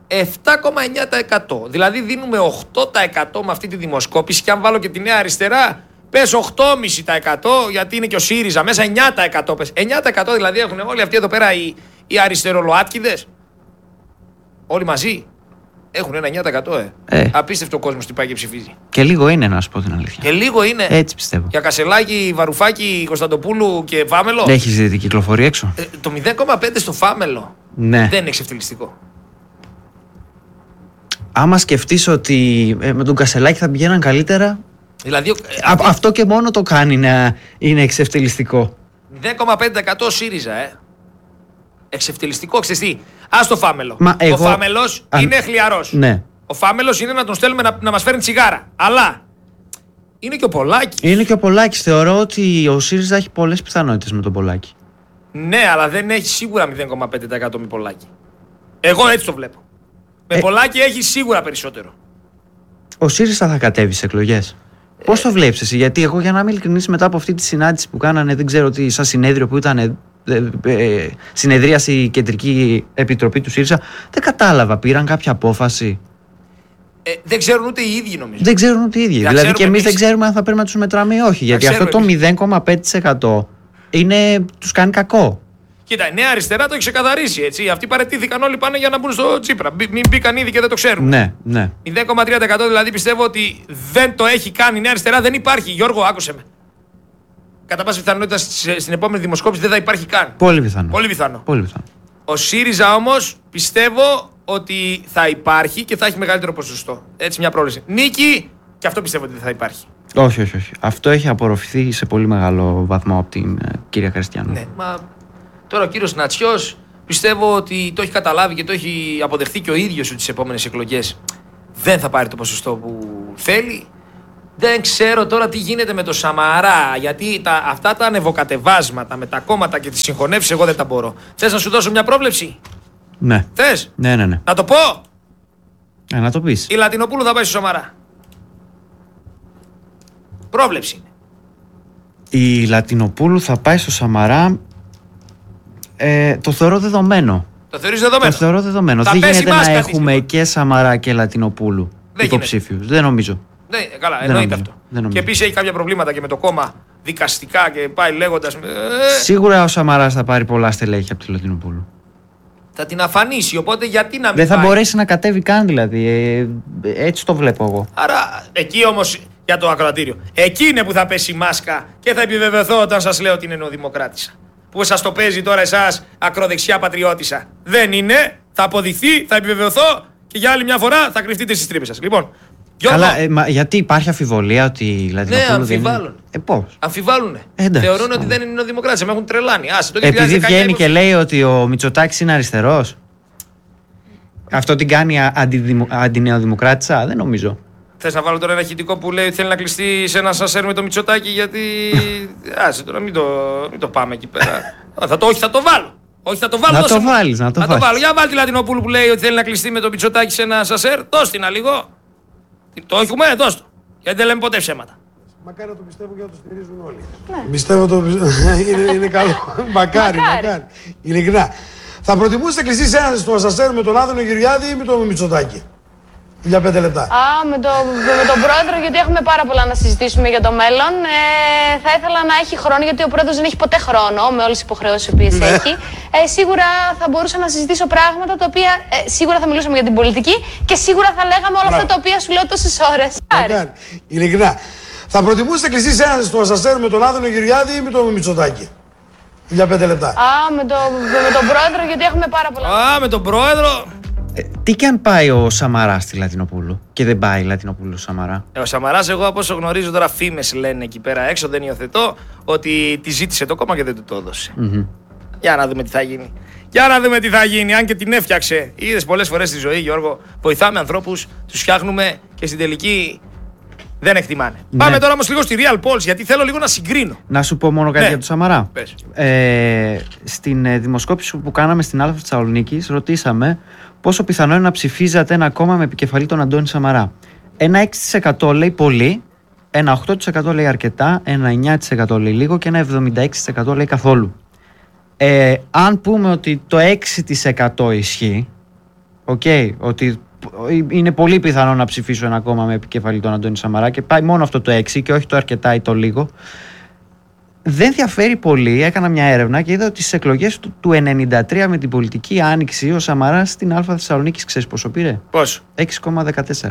7,9%. Δηλαδή δίνουμε 8% με αυτή τη δημοσκόπηση και αν βάλω και τη Νέα Αριστερά πες 8,5% γιατί είναι και ο ΣΥΡΙΖΑ μέσα 9% πες. 9% δηλαδή έχουν όλοι αυτοί εδώ πέρα οι αριστερολοάτκηδες. Όλοι μαζί έχουν ένα 9%. Απίστευτο κόσμος τι πάει και ψηφίζει. Και λίγο είναι να σου πω την αλήθεια. Και λίγο είναι. Έτσι πιστεύω. Για Κασελάκη, Βαρουφάκη, Κωνσταντοπούλου και Φάμελο. Δεν έχεις δει την κυκλοφορία έξω? Το 0,5 στο Φάμελο δεν είναι εξευτελιστικό. Άμα σκεφτείς ότι με τον Κασελάκη θα πηγαίναν καλύτερα, δηλαδή, αυτό και μόνο το κάνει να είναι εξευτελιστικό. 0,5% ΣΥΡΙΖΑ, εξευτελιστικό, ξέρεις. Ας το Φάμελο. Ο Φάμελος είναι χλιαρός. Ναι. Ο Φάμελος είναι να τον στέλνουμε να μας φέρνει τσιγάρα. Αλλά είναι και ο Πολάκης. Είναι και ο Πολάκης. Θεωρώ ότι ο ΣΥΡΙΖΑ έχει πολλές πιθανότητες με τον Πολάκη. Ναι, αλλά δεν έχει σίγουρα 0,5% με Πολάκη. Εγώ έτσι το βλέπω. Με Πολάκη έχει σίγουρα περισσότερο. Ο ΣΥΡΙΖΑ θα κατέβει σε εκλογές. Πώς το βλέπεις εσύ? Γιατί εγώ, για να είμαι ειλικρινής, μετά από αυτή τη συνάντηση που κάνανε, δεν ξέρω τι, σαν συνέδριο που ήταν, συνεδρίαση η κεντρική επιτροπή του ΣΥΡΙΖΑ, δεν κατάλαβα. Πήραν κάποια απόφαση? Δεν ξέρουν ούτε οι ίδιοι, νομίζω. Δεν ξέρουν ούτε οι ίδιοι. Δηλαδή και εμείς δεν ξέρουμε αν θα πρέπει να τους μετράμε ή όχι. Γιατί αυτό το 0,5% τους κάνει κακό. Κοίτα, η Νέα Αριστερά το έχει ξεκαθαρίσει, έτσι. Αυτοί παραιτήθηκαν, όλοι πάνε για να μπουν στο Τσίπρα. Μην μπήκαν ήδη και δεν το ξέρουμε. Ναι. 0,3% δηλαδή πιστεύω ότι δεν το έχει κάνει η Νέα Αριστερά, δεν υπάρχει. Γιώργο, άκουσε με. Κατά πάσα πιθανότητα στην επόμενη δημοσκόπηση δεν θα υπάρχει καν. Πολύ πιθανό. Πολύ πιθανό. Πολύ πιθανό. Ο ΣΥΡΙΖΑ όμως πιστεύω ότι θα υπάρχει και θα έχει μεγαλύτερο ποσοστό. Έτσι, μια πρόβλεψη. Νίκη, και αυτό πιστεύω ότι δεν θα υπάρχει. Όχι. Αυτό έχει απορροφηθεί σε πολύ μεγάλο βαθμό από την κυρία Καριστιανού. Ναι, μα τώρα ο κύριος Νατσιός Πιστεύω ότι το έχει καταλάβει και το έχει αποδεχθεί και ο ίδιος ότι τις επόμενες εκλογές δεν θα πάρει το ποσοστό που θέλει. Δεν ξέρω τώρα τι γίνεται με το Σαμαρά, γιατί αυτά τα ανεβοκατεβάσματα με τα κόμματα και τις συγχωνεύσεις εγώ δεν τα μπορώ. Θες να σου δώσω μια πρόβλεψη? Ναι. Θες? Ναι. Να το πω? Να το πεις. Η Λατινοπούλου θα πάει στο Σαμαρά. Πρόβλεψη είναι. Η Λατινοπούλου θα πάει στο Σαμαρά. Το θεωρώ δεδομένο. Το θεωρείς δεδομένο? Το θεωρώ δεδομένο. Δεν γίνεται να έχουμε και Σαμαρά και Λατινοπούλου υποψήφιους. Δεν νομίζω. Ναι, καλά, εννοείται αυτό. Και επίσης έχει κάποια προβλήματα και με το κόμμα δικαστικά και πάει λέγοντας. Σίγουρα ο Σαμαράς θα πάρει πολλά στελέχη από τη Λατινοπούλου. Θα την αφανίσει, οπότε γιατί να μην. Δεν θα μπορέσει να κατέβει καν δηλαδή. Έτσι το βλέπω εγώ. Άρα εκεί όμως για το ακροατήριο. Εκεί είναι που θα πέσει η μάσκα και θα επιβεβαιωθώ όταν σας λέω ότι είναι νεοδημοκράτησα. Που σας το παίζει τώρα εσάς ακροδεξιά πατριώτησα. Δεν είναι, θα αποδειχθεί, θα επιβεβαιωθώ και για άλλη μια φορά θα κρυφτείτε στις τρύπες σας. Λοιπόν. Καλά, γιατί υπάρχει αμφιβολία ότι η Λατινοπούλου. Ναι, αμφιβάλλουν. Πώς? Αμφιβάλλουνε. Θεωρούν ότι δεν είναι νεοδημοκράτες. Με έχουν τρελάνει. Επειδή βγαίνει και λέει ότι ο Μητσοτάκης είναι αριστερός. Αυτό την κάνει αντινεοδημοκράτησα, δεν νομίζω. Θες να βάλω τώρα ένα ηχητικό που λέει ότι θέλει να κλειστεί σε ένα σασέρ με το Μητσοτάκη γιατί. Άσε τώρα, μην το πάμε εκεί πέρα. Όχι, θα το βάλω. Όχι, θα το βάλω. Να το βάλεις. Θα το βάλω. Για βάλει τη Λατινοπούλου που λέει ότι θέλει να κλειστεί με το Μητσοτάκη σε ένα σασέρ. Δώσ' την λίγο. Το έχουμε, δώσ' το. Γιατί δεν λέμε ποτέ ψέματα. Μακάρι να το πιστεύω και να το στηρίζουν όλοι. Ναι. Πιστεύω το είναι καλό. Μακάρι. Ειλικρινά. Θα προτιμούσατε κλειστεί σε ένα στο ασανσέρ με τον Άδωνο Γεωργιάδη ή με τον Μητσοτάκη? Για 5 λεπτά. Με τον πρόεδρο, γιατί έχουμε πάρα πολλά να συζητήσουμε για το μέλλον. Θα ήθελα να έχει χρόνο, γιατί ο πρόεδρος δεν έχει ποτέ χρόνο με όλες τις υποχρεώσεις που έχει. Σίγουρα θα μπορούσα να συζητήσω πράγματα τα οποία σίγουρα θα μιλούσαμε για την πολιτική και σίγουρα θα λέγαμε όλα αυτά τα οποία σου λέω τόσες ώρες. Ειλικρινά. Θα προτιμούσατε κλειστεί σε ένα στο ασανσέρ με τον Άδωνο Γεωργιάδη ή με τον Μητσοτάκη? Για 5 λεπτά. Με τον πρόεδρο, γιατί έχουμε πάρα πολλά. Με τον πρόεδρο. Τι και αν πάει ο Σαμαράς στη Λατινοπούλου και δεν πάει η Λατινοπούλου στο Σαμαρά. Ο Σαμαράς, εγώ από όσο γνωρίζω τώρα, φήμες λένε εκεί πέρα έξω, δεν υιοθετώ, ότι τη ζήτησε το κόμμα και δεν του το έδωσε. Για να δούμε τι θα γίνει. Αν και την έφτιαξε. Είδες πολλές φορές στη ζωή, Γιώργο, βοηθάμε ανθρώπους, τους φτιάχνουμε και στην τελική δεν εκτιμάνε. Ναι. Πάμε τώρα όμως λίγο στη Real Polls, γιατί θέλω λίγο να συγκρίνω. Να σου πω μόνο κάτι για το Σαμαρά. Πες. Στην δημοσκόπηση που κάναμε στην Α Θεσσαλονίκης, ρωτήσαμε πόσο πιθανό είναι να ψηφίζατε ένα κόμμα με επικεφαλή τον Αντώνη Σαμαρά. Ένα 6% λέει πολύ, ένα 8% λέει αρκετά, ένα 9% λέει λίγο και ένα 76% λέει καθόλου. Αν πούμε ότι το 6% ισχύει, ότι είναι πολύ πιθανό να ψηφίσω ένα κόμμα με επικεφαλή τον Αντώνη Σαμαρά και πάει μόνο αυτό το 6% και όχι το αρκετά ή το λίγο, δεν διαφέρει πολύ. Έκανα μια έρευνα και είδα ότι στις εκλογές του 1993 με την πολιτική άνοιξη ο Σαμαράς στην Α Θεσσαλονίκης ξέρεις πόσο πήρε? Πόσο? 6,14.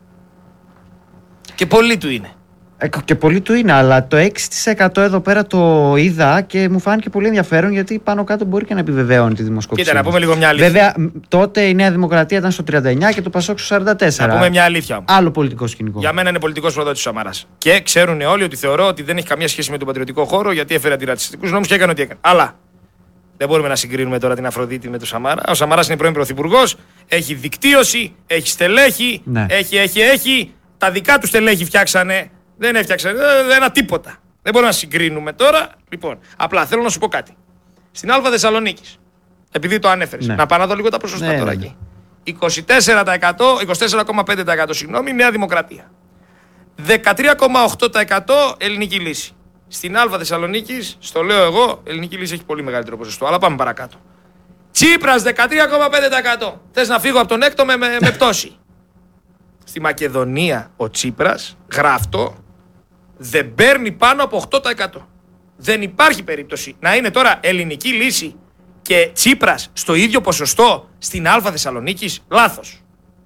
Και πολύ του είναι. Και πολύ του είναι, αλλά το 6% εδώ πέρα το είδα και μου φάνηκε πολύ ενδιαφέρον, γιατί πάνω κάτω μπορεί και να επιβεβαίωνει τη δημοσκόπηση. Κοίτα, να πούμε λίγο μια αλήθεια. Βέβαια, τότε η Νέα Δημοκρατία ήταν στο 39 και το Πασόκ στο 44. Να πούμε μια αλήθεια. Άλλο πολιτικό σκηνικό. Για μένα είναι πολιτικός προδότης ο Σαμαράς. Και ξέρουν όλοι ότι θεωρώ ότι δεν έχει καμία σχέση με τον πατριωτικό χώρο, γιατί έφερε αντιρατσιστικούς νόμους και έκανε ό,τι έκανε. Αλλά δεν μπορούμε να συγκρίνουμε τώρα την Αφροδίτη με τον Σαμαρά. Ο Σαμαράς είναι πρώην πρωθυπουργός, έχει δικτύωση, έχει στελέχη, ναι. έχει. Τα δικά του στελέχη φτιάξανε. Δεν έφτιαξαν ένα τίποτα. Δεν μπορούμε να συγκρίνουμε τώρα. Λοιπόν, απλά θέλω να σου πω κάτι. Στην Α Θεσσαλονίκης, επειδή το ανέφερες, να πάω να δω λίγο τα ποσοστά τώρα εκεί. 24,5% συγγνώμη, Νέα Δημοκρατία. 13,8% Ελληνική Λύση. Στην Α Θεσσαλονίκης, στο λέω εγώ, Ελληνική Λύση έχει πολύ μεγαλύτερο ποσοστό. Αλλά πάμε παρακάτω. Τσίπρας 13,5%. Θες να φύγω από τον έκτο με πτώση. Στη Μακεδονία ο Τσίπρας, γράφτο, δεν παίρνει πάνω από 8%. Δεν υπάρχει περίπτωση να είναι τώρα Ελληνική Λύση και Τσίπρας στο ίδιο ποσοστό στην Α Θεσσαλονίκης. Λάθος.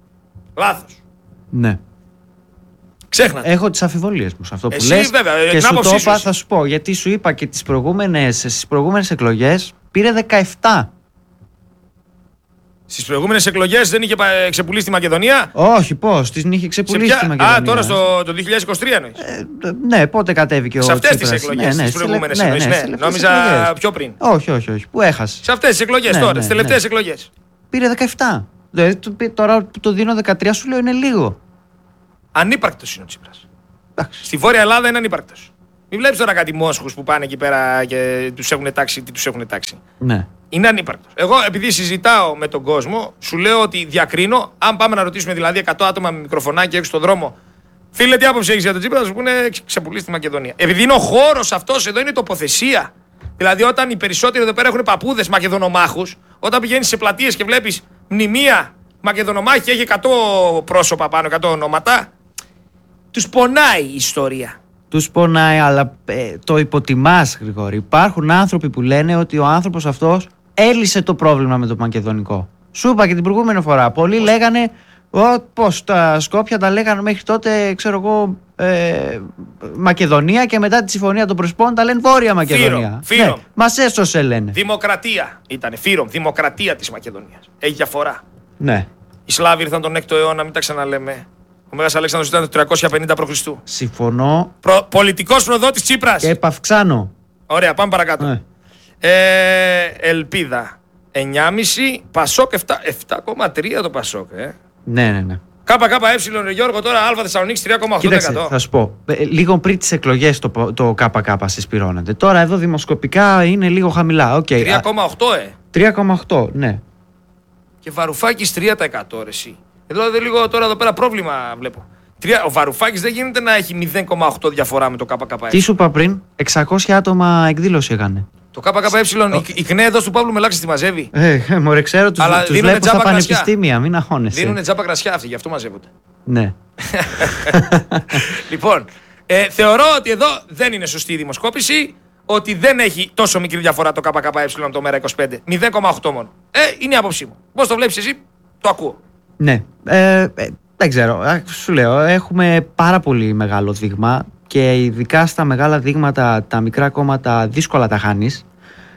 Ναι. Ξέχνατε. Έχω τις αμφιβολίες μου σε αυτό που εσύ, λες. Βέβαια, και σου το είπα, θα σου πω, γιατί σου είπα και στις προηγούμενες εκλογές πήρε 17. Στις προηγούμενες εκλογές δεν είχε ξεπουλήσει τη Μακεδονία. Όχι, πώς, την είχε ξεπουλήσει τη Μακεδονία. Α, τώρα το 2023 εννοείς. Ναι, πότε κατέβηκε ο σε αυτές τις Τσίπρας. εκλογές, στις προηγούμενες εννοείς. Ναι, νόμιζα πιο πριν. Όχι, που έχασε. Σε αυτές τις εκλογές τώρα, τις τελευταίες εκλογές. Πήρε 17. Δηλαδή, τώρα που το δίνω 13 σου λέω είναι λίγο. Ανύπαρκτος είναι ο Τσίπρας. Στη Βόρεια Ελλάδα είναι ανύπαρκτος. Μην βλέπεις τώρα κάτι Μόσχους που πάνε εκεί πέρα και τους έχουν τάξει τι τους έχουν τάξει. Ναι. Είναι ανύπαρκτος. Εγώ επειδή συζητάω με τον κόσμο, σου λέω ότι διακρίνω, αν πάμε να ρωτήσουμε δηλαδή 100 άτομα με μικροφωνάκι έξω στον δρόμο, φίλε, τι άποψη έχεις για τον Τσίπρα, θα σου πούνε ξεπουλήσει τη Μακεδονία. Επειδή είναι ο χώρος αυτός εδώ, είναι η τοποθεσία. Δηλαδή, όταν οι περισσότεροι εδώ πέρα έχουν παππούδες Μακεδονομάχους, όταν πηγαίνεις σε πλατείες και βλέπεις μνημεία Μακεδονομάχη και έχει 100 πρόσωπα πάνω, 100 ονόματα, τους πονάει η ιστορία. Τους πονάει, αλλά το υποτιμάς, Γρηγόρη. Υπάρχουν άνθρωποι που λένε ότι ο άνθρωπος αυτός έλυσε το πρόβλημα με το μακεδονικό. Σου είπα και την προηγούμενη φορά. Πολλοί λέγανε πώς τα Σκόπια τα λέγανε μέχρι τότε, ξέρω εγώ, Μακεδονία και μετά τη συμφωνία των Πρεσπών τα λένε Βόρεια Μακεδονία. Φύρομ. Ναι, μας έσωσε, λένε. Δημοκρατία ήταν. Φύρομ. Δημοκρατία της Μακεδονίας. Έχει διαφορά. Ναι. Οι Σλάβοι ήρθαν τον 6ο αιώνα, μην τα ξαναλέμε. Ο Μέγας Αλέξανδρος ήταν το 350 π.Χ. Συμφωνώ. Πολιτικός προδότης Τσίπρας. Και επαυξάνω. Ωραία, πάμε παρακάτω. Ναι. Ελπίδα 9,5. Πασόκ 7,3 το Πασόκ. Ναι. ΚΚΕ, Γιώργο, τώρα Α Θεσσαλονίκη 3,8%. Κοίταξε, θα σου πω. Λίγο πριν τις εκλογές το ΚΚ συσπηρώνεται. Τώρα εδώ δημοσκοπικά είναι λίγο χαμηλά. 3,8 3,8, ναι. Και Βαρουφάκης 3% ρε εσύ. Δηλαδή λίγο τώρα εδώ πέρα πρόβλημα βλέπω. Ο Βαρουφάκης δεν γίνεται να έχει 0,8 διαφορά με το ΚΚΕ. Τι σου είπα πριν, 600 άτομα εκδήλωση έκανε. Το ΚΚΕ, η ΚΝΕ εδώ του Παύλου Μελάξη τη μαζεύει. Μωρέ, ξέρω, τους βλέπω στα πανεπιστήμια, μην αγχώνεσαι. Δίνουνε τζάμπα κρασιά αυτοί, γι' αυτό μαζεύονται. Ναι. Λοιπόν, θεωρώ ότι εδώ δεν είναι σωστή η δημοσκόπηση, ότι δεν έχει τόσο μικρή διαφορά το ΚΚΕ από το ΜΕΡΑ25. 0,8 μόνο. Είναι η άποψή μου. Πώς το βλέπεις εσύ, το ακούω. Ναι. Δεν ξέρω. Σου λέω, έχουμε πάρα πολύ μεγάλο δείγμα και ειδικά στα μεγάλα δείγματα τα μικρά κόμματα δύσκολα τα χάνεις.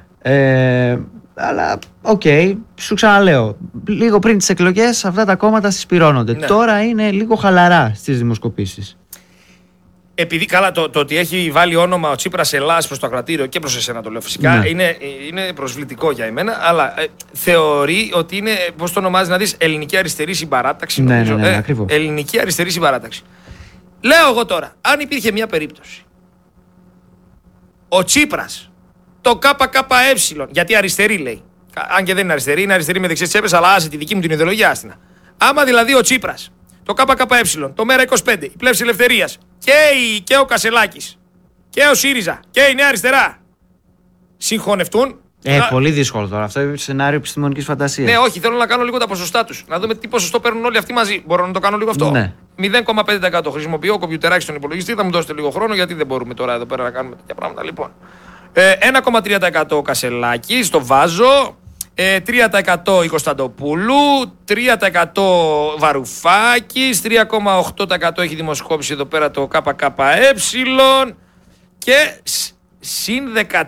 Αλλά σου ξαναλέω, λίγο πριν τις εκλογές αυτά τα κόμματα συσπηρώνονται. Ναι. Τώρα είναι λίγο χαλαρά στις δημοσκοπήσεις. Επειδή καλά το ότι έχει βάλει όνομα ο Τσίπρας Ελλάς προς το ακροατήριο και προς εσένα το λέω φυσικά, Ναι. είναι προσβλητικό για εμένα, αλλά θεωρεί ότι είναι, πώς το ονομάζει να δεις, ελληνική αριστερή συμπαράταξη. Νομίζω. Ναι, ακριβώς. Ελληνική αριστερή συμπαράταξη. Λέω εγώ τώρα, αν υπήρχε μια περίπτωση, ο Τσίπρας, το ΚΚΕ, γιατί αριστερή λέει, αν και δεν είναι αριστερή, είναι αριστερή με δεξιές τσέπες, αλλά άσε τη δική μου την ιδεολογία άστινα. Άμα δηλαδή ο Τσίπρας, το ΚΚΕ, το ΜΕΡΑ25, η Πλεύση Ελευθερίας και ο Κασελάκης και ο ΣΥΡΙΖΑ και η Νέα Αριστερά συγχωνευτούν. Πολύ δύσκολο τώρα. Αυτό είναι σενάριο επιστημονικής φαντασίας. Ναι, όχι, θέλω να κάνω λίγο τα ποσοστά τους. Να δούμε τι ποσοστό παίρνουν όλοι αυτοί μαζί. Μπορώ να το κάνω λίγο αυτό. Ναι. 0,5%. Χρησιμοποιώ κομπιουτεράκι στον υπολογιστή. Θα μου δώσετε λίγο χρόνο γιατί δεν μπορούμε τώρα εδώ πέρα να κάνουμε τέτοια πράγματα. Λοιπόν, 1,3% ο Κασελάκης, το βάζω. 3% η Κωνσταντοπούλου, 3% Βαρουφάκης, 3,8% έχει δημοσκόπηση εδώ πέρα το ΚΚΕ και συν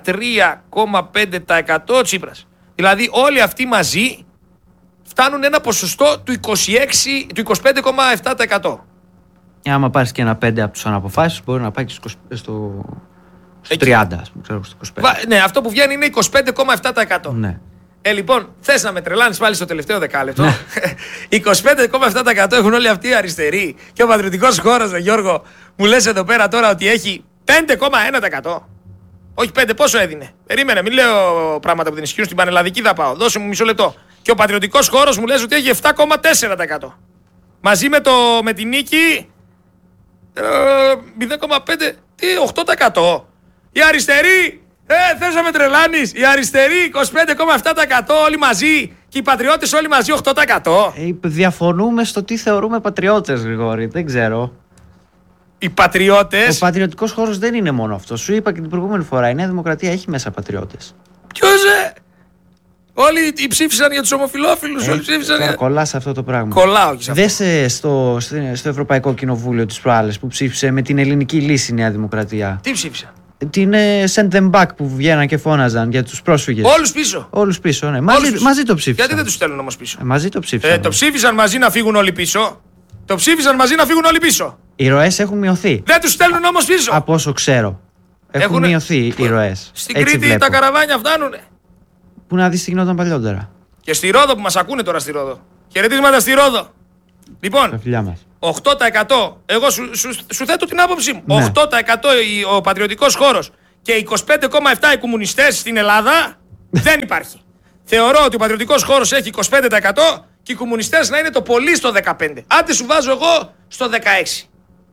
13,5% Τσίπρας. Δηλαδή όλοι αυτοί μαζί φτάνουν ένα ποσοστό του 25,7%. Άμα πάρεις και ένα 5 από τους αναποφάσεις μπορεί να πάει και στο 30, ας πούμε, ξέρω, στο 25. Ναι, αυτό που βγαίνει είναι 25,7%. Ναι. Λοιπόν, θες να με τρελάνεις πάλι στο τελευταίο δεκάλεπτο. 25,7% έχουν όλοι αυτοί οι αριστεροί. Και ο πατριωτικός χώρος, Γιώργο, μου λες εδώ πέρα τώρα ότι έχει 5,1%. Όχι 5, πόσο έδινε. Περίμενε, μην λέω πράγματα που δεν ισχύουν. Στην πανελλαδική θα πάω. Δώσε μου μισό λεπτό. Και ο πατριωτικός χώρος μου λες ότι έχει 7,4%. Μαζί με την νίκη 0,5, 8%. Οι αριστεροί, θες να με τρελάνεις, οι αριστεροί 25,7% όλοι μαζί και οι πατριώτες όλοι μαζί 8%. Διαφωνούμε στο τι θεωρούμε πατριώτες, Γρηγόρη, δεν ξέρω. Οι πατριώτες. Ο πατριωτικός χώρος δεν είναι μόνο αυτό. Σου είπα και την προηγούμενη φορά, η Νέα Δημοκρατία έχει μέσα πατριώτες. Ποιος όλοι ψήφισαν για τους ομοφυλόφιλους, όλοι ψήφισαν. Κολλάς αυτό το πράγμα. Κολλάω και σε αυτό. Δες στο Ευρωπαϊκό Κοινοβούλιο τις προάλλες που ψήφισε με την ελληνική λύση η Νέα Δημοκρατία. Τι ψήφισαν. Την send them back που βγαίναν και φώναζαν για τους πρόσφυγες. Όλους πίσω. Όλους πίσω, ναι. Όλους Μαζί το ψήφισαν. Γιατί δεν τους στέλνουν όμως πίσω? Μαζί το ψήφισαν. Το ψήφισαν μαζί να φύγουν όλοι πίσω. Το ψήφισαν μαζί να φύγουν όλοι πίσω. Οι ρωές έχουν μειωθεί. Δεν τους στέλνουν όμως πίσω. Από όσο ξέρω. Έχουν μειωθεί οι ρωές. Στην Έτσι Κρήτη βλέπω. τα καραβάνια φτάνουνε. Πού να δεις τι γινόταν παλιότερα. Και στη Ρόδο που μας ακούνε τώρα στη Ρόδο. Χαιρετίσματα στη Ρόδο. Τα Λοιπόν, φιλιά μας. 8%. Εγώ σου θέτω την άποψή μου. Ναι. 8% ο πατριωτικός χώρος και 25,7% οι κομμουνιστές στην Ελλάδα δεν υπάρχει. Θεωρώ ότι ο πατριωτικός χώρος έχει 25% και οι κομμουνιστές να είναι το πολύ στο 15%. Άντε σου βάζω εγώ στο 16%.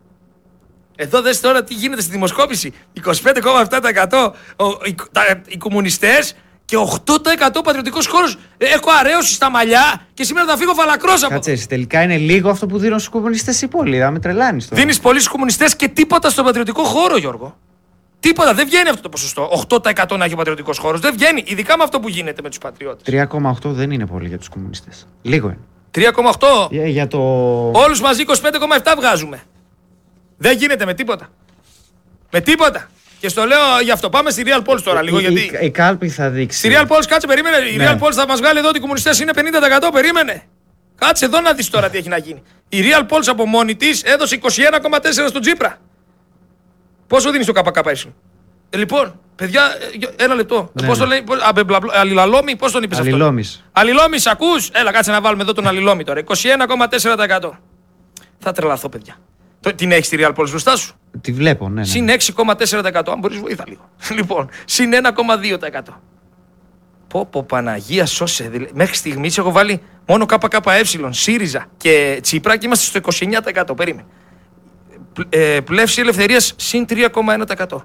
Εδώ δες τώρα τι γίνεται στη δημοσκόπηση. 25,7% οι κομμουνιστές και 8% πατριωτικός χώρος. Έχω αρέωση στα μαλλιά και σήμερα θα φύγω φαλακρός από Κάτσε, εσύ, τελικά είναι λίγο αυτό που δίνουν στους κομμουνιστές οι πόλοι. Θα με τρελάνεις τώρα. Δίνεις πολλοί στους κομμουνιστές και τίποτα στον πατριωτικό χώρο, Γιώργο. Τίποτα, δεν βγαίνει αυτό το ποσοστό. 8% να έχει ο πατριωτικός χώρος. Δεν βγαίνει, ειδικά με αυτό που γίνεται με τους πατριώτες. 3,8 δεν είναι πολύ για τους κομμουνιστές. Λίγο είναι. 3,8. Για το. Όλους μαζί 25,7 βγάζουμε. Δεν γίνεται με τίποτα. Με τίποτα. Και στο λέω γι' αυτό. Πάμε στη Real Polls τώρα λίγο. Γιατί. Η κάλπη θα δείξει. Στη Real Polls, κάτσε, περίμενε. Η Ναι. Real Polls θα μας βγάλει εδώ ότι οι κομμουνιστές είναι 50%. Περίμενε. Κάτσε εδώ να δεις τώρα τι έχει να γίνει. Η Real Polls από μόνη της έδωσε 21,4 στον Τσίπρα. Πόσο δίνει στο ΚΚΕ? Λοιπόν, παιδιά, ένα λεπτό. Ναι, Πώς το ναι. λέει, Αλληλαλόμη, πώς τον είπες αυτό? Αλληλόμης. Αλληλόμης, ακούς? Έλα, κάτσε να βάλουμε εδώ τον Αλληλόμη τώρα. 21,4%. Θα τρελαθώ, παιδιά. Την έχεις τη Real Polls μπροστά σου? Τη βλέπω, ναι. Συν 6,4%. Αν μπορείς, βοήθα λίγο. Λοιπόν, συν 1,2%. Πω, Παναγία σώσε. Μέχρι στιγμής έχω βάλει μόνο ΚΚΕ, ΣΥΡΙΖΑ και Τσίπρα και είμαστε στο 29%. Περίμενε. Πλεύση ελευθερίας συν 3,1%.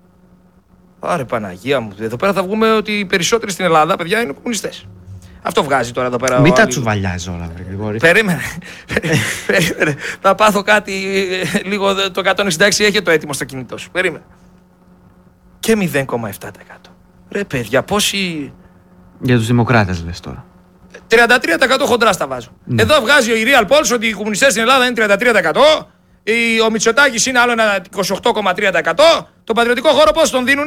Άρε Παναγία μου, εδώ πέρα θα βγούμε ότι οι περισσότεροι στην Ελλάδα, παιδιά, είναι κομμουνιστές. Αυτό βγάζει τώρα εδώ πέρα. Μην τα τσουβαλιάζει όλα, βρε Γρηγόρη. Περίμενε. Θα πάθω κάτι λίγο. Το 166 έχει το έτοιμο στο κινητό σου. Περίμενε. Και 0,7%. Ρε παιδιά, πόσοι. Για τους δημοκράτες λες τώρα. 33% χοντρά στα βάζω. Εδώ βγάζει η Real Polls ότι οι κομμουνιστές στην Ελλάδα είναι 33%. Ο Μητσοτάκης είναι άλλο ένα 28,3%. Το πατριωτικό χώρο πώς τον δίνουνε?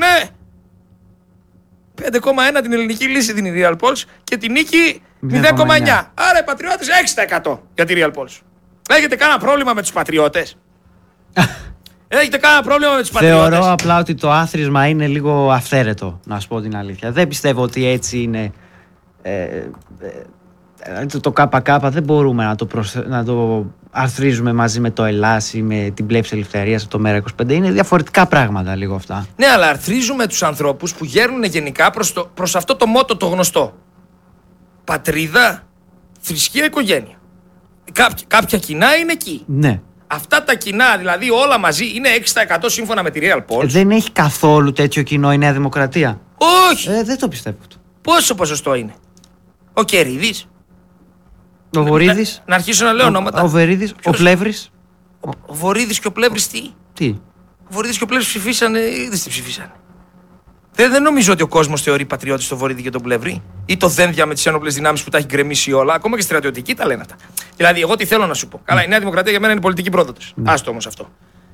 5,1 την ελληνική λύση δίνει η Real Polls και την νίκη 0,9. Άρα οι πατριώτες 6% για τη Real Polls. Έχετε κανένα πρόβλημα με τους πατριώτες? Έχετε κανένα πρόβλημα με τους πατριώτες? Θεωρώ απλά ότι το άθροισμα είναι λίγο αυθαίρετο, να σου πω την αλήθεια. Δεν πιστεύω ότι έτσι είναι. Το ΚΚ δεν μπορούμε να το αρθρίζουμε μαζί με το Ελλάς ή με την πλεύση ελευθερίας από το ΜέΡΑ25. Είναι διαφορετικά πράγματα λίγο αυτά. Ναι, αλλά αρθρίζουμε τους ανθρώπους που γέρνουν γενικά προς αυτό το μότο το γνωστό. Πατρίδα, θρησκεία, οικογένεια. Κάποια κοινά είναι εκεί. Ναι. Αυτά τα κοινά, δηλαδή όλα μαζί, είναι 6% σύμφωνα με τη Real Polls. Δεν έχει καθόλου τέτοιο κοινό η Νέα Δημοκρατία. Όχι! Δεν το πιστεύω αυτό. Πόσο ποσοστό είναι? Ο Κερίδης. Ο Βορίδης. Να αρχίσω να λέω ονόματα. Ο Βερίδης. Ο Ποιος? Πλεύρης. Ο Βορίδης και ο Πλεύρης τι? Τι. Ο Βορίδης και ο Πλεύρης ψηφίσανε ή δεν ψηφίσανε? Δεν νομίζω ότι ο κόσμος θεωρεί πατριώτη στο Βορίδη και τον Πλεύρη ή το δένδια με τις ένοπλες δυνάμεις που τα έχει γκρεμίσει όλα. Ακόμα και στρατιωτικοί τα λένε αυτά. Δηλαδή, εγώ τι θέλω να σου πω. Καλά, η Νέα Δημοκρατία για μένα είναι πολιτική πρόδοτες. Άστο όμως αυτό.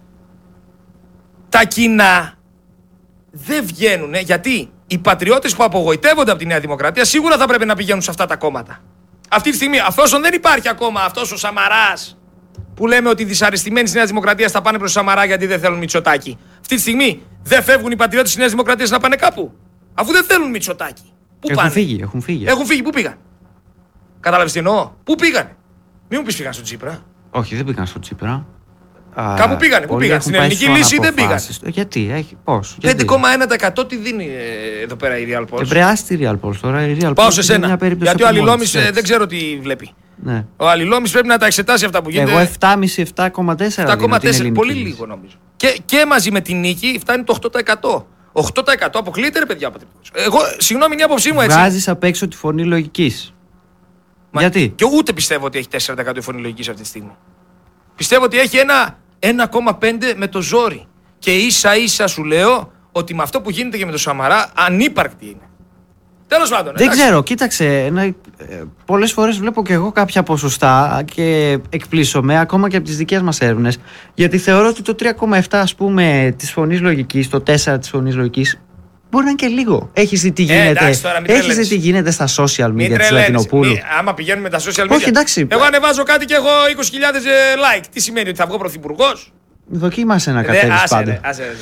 Τα κοινά δεν βγαίνουν γιατί οι πατριώτες που απογοητεύονται από τη Νέα Δημοκρατία σίγουρα θα πρέπει να πηγαίνουν σε αυτά τα κόμματα. Αυτή τη στιγμή, αφόσον δεν υπάρχει ακόμα αυτός ο Σαμαράς που λέμε ότι οι δυσαρεστημένοι της Νέας Δημοκρατίας θα πάνε προς Σαμαρά γιατί δεν θέλουν Μητσοτάκη. Αυτή τη στιγμή δεν φεύγουν οι πατριώτες της Νέας Δημοκρατίας να πάνε κάπου? Αφού δεν θέλουν Μητσοτάκη. Πού Έχουν πάνε? φύγει, έχουν φύγει. Έχουν φύγει, πού πήγαν? Κατάλαβες τι εννοώ? Πού πήγαν? Μην μου πεις πήγαν στον Τσίπρα. Όχι, δεν πήγαν στο Τσίπρα. Κάπου πήγανε, πού πήγαν? Στην ελληνική λύση δεν πήγαν. Γιατί, πώς? 5,1% τι δίνει εδώ πέρα η Real Polls? Ευρεάστη η Real Polls τώρα. Η Real Πάω Polls σε είναι σένα. μια περίπτωση Γιατί ο από μόνη Αλληλόμης της, έτσι. δεν ξέρω τι βλέπει. Ναι. Ο Αλληλόμης πρέπει να τα εξετάσει αυτά που γίνεται. Εγώ 7,5-7,4. 7,4, πολύ λίγο νομίζω. Και μαζί με την νίκη φτάνει το 8%. 8% αποκλείεται ρε παιδιά. Εγώ, συγγνώμη, είναι η άποψή μου έτσι. Βγάζεις απ' έξω τη φωνή λογικής. Γιατί? Και ούτε πιστεύω ότι έχει 4% η φωνή λογικής αυτή τη στιγμή. Πιστεύω ότι έχει ένα 1,5 με το ζόρι. Και ίσα ίσα σου λέω ότι με αυτό που γίνεται και με το Σαμαρά ανύπαρκτη είναι. Τέλος πάντων. Δεν ξέρω, κοίταξε. Πολλές φορές βλέπω και εγώ κάποια ποσοστά και εκπλήσωμαι ακόμα και από τις δικές μας έρευνες. Γιατί θεωρώ ότι το 3,7 ας πούμε της φωνής λογικής, το 4 της φωνής λογικής, μπορεί να είναι και λίγο. Έχεις δει τι γίνεται, έχεις δει τι γίνεται στα social media της Λατινοπούλου. Άμα πηγαίνουμε τα social media. Όχι, εντάξει. Εγώ ανεβάζω κάτι και έχω 20.000 like. Τι σημαίνει, ότι θα βγω πρωθυπουργός? Δοκίμασε να κατέβεις πάντα.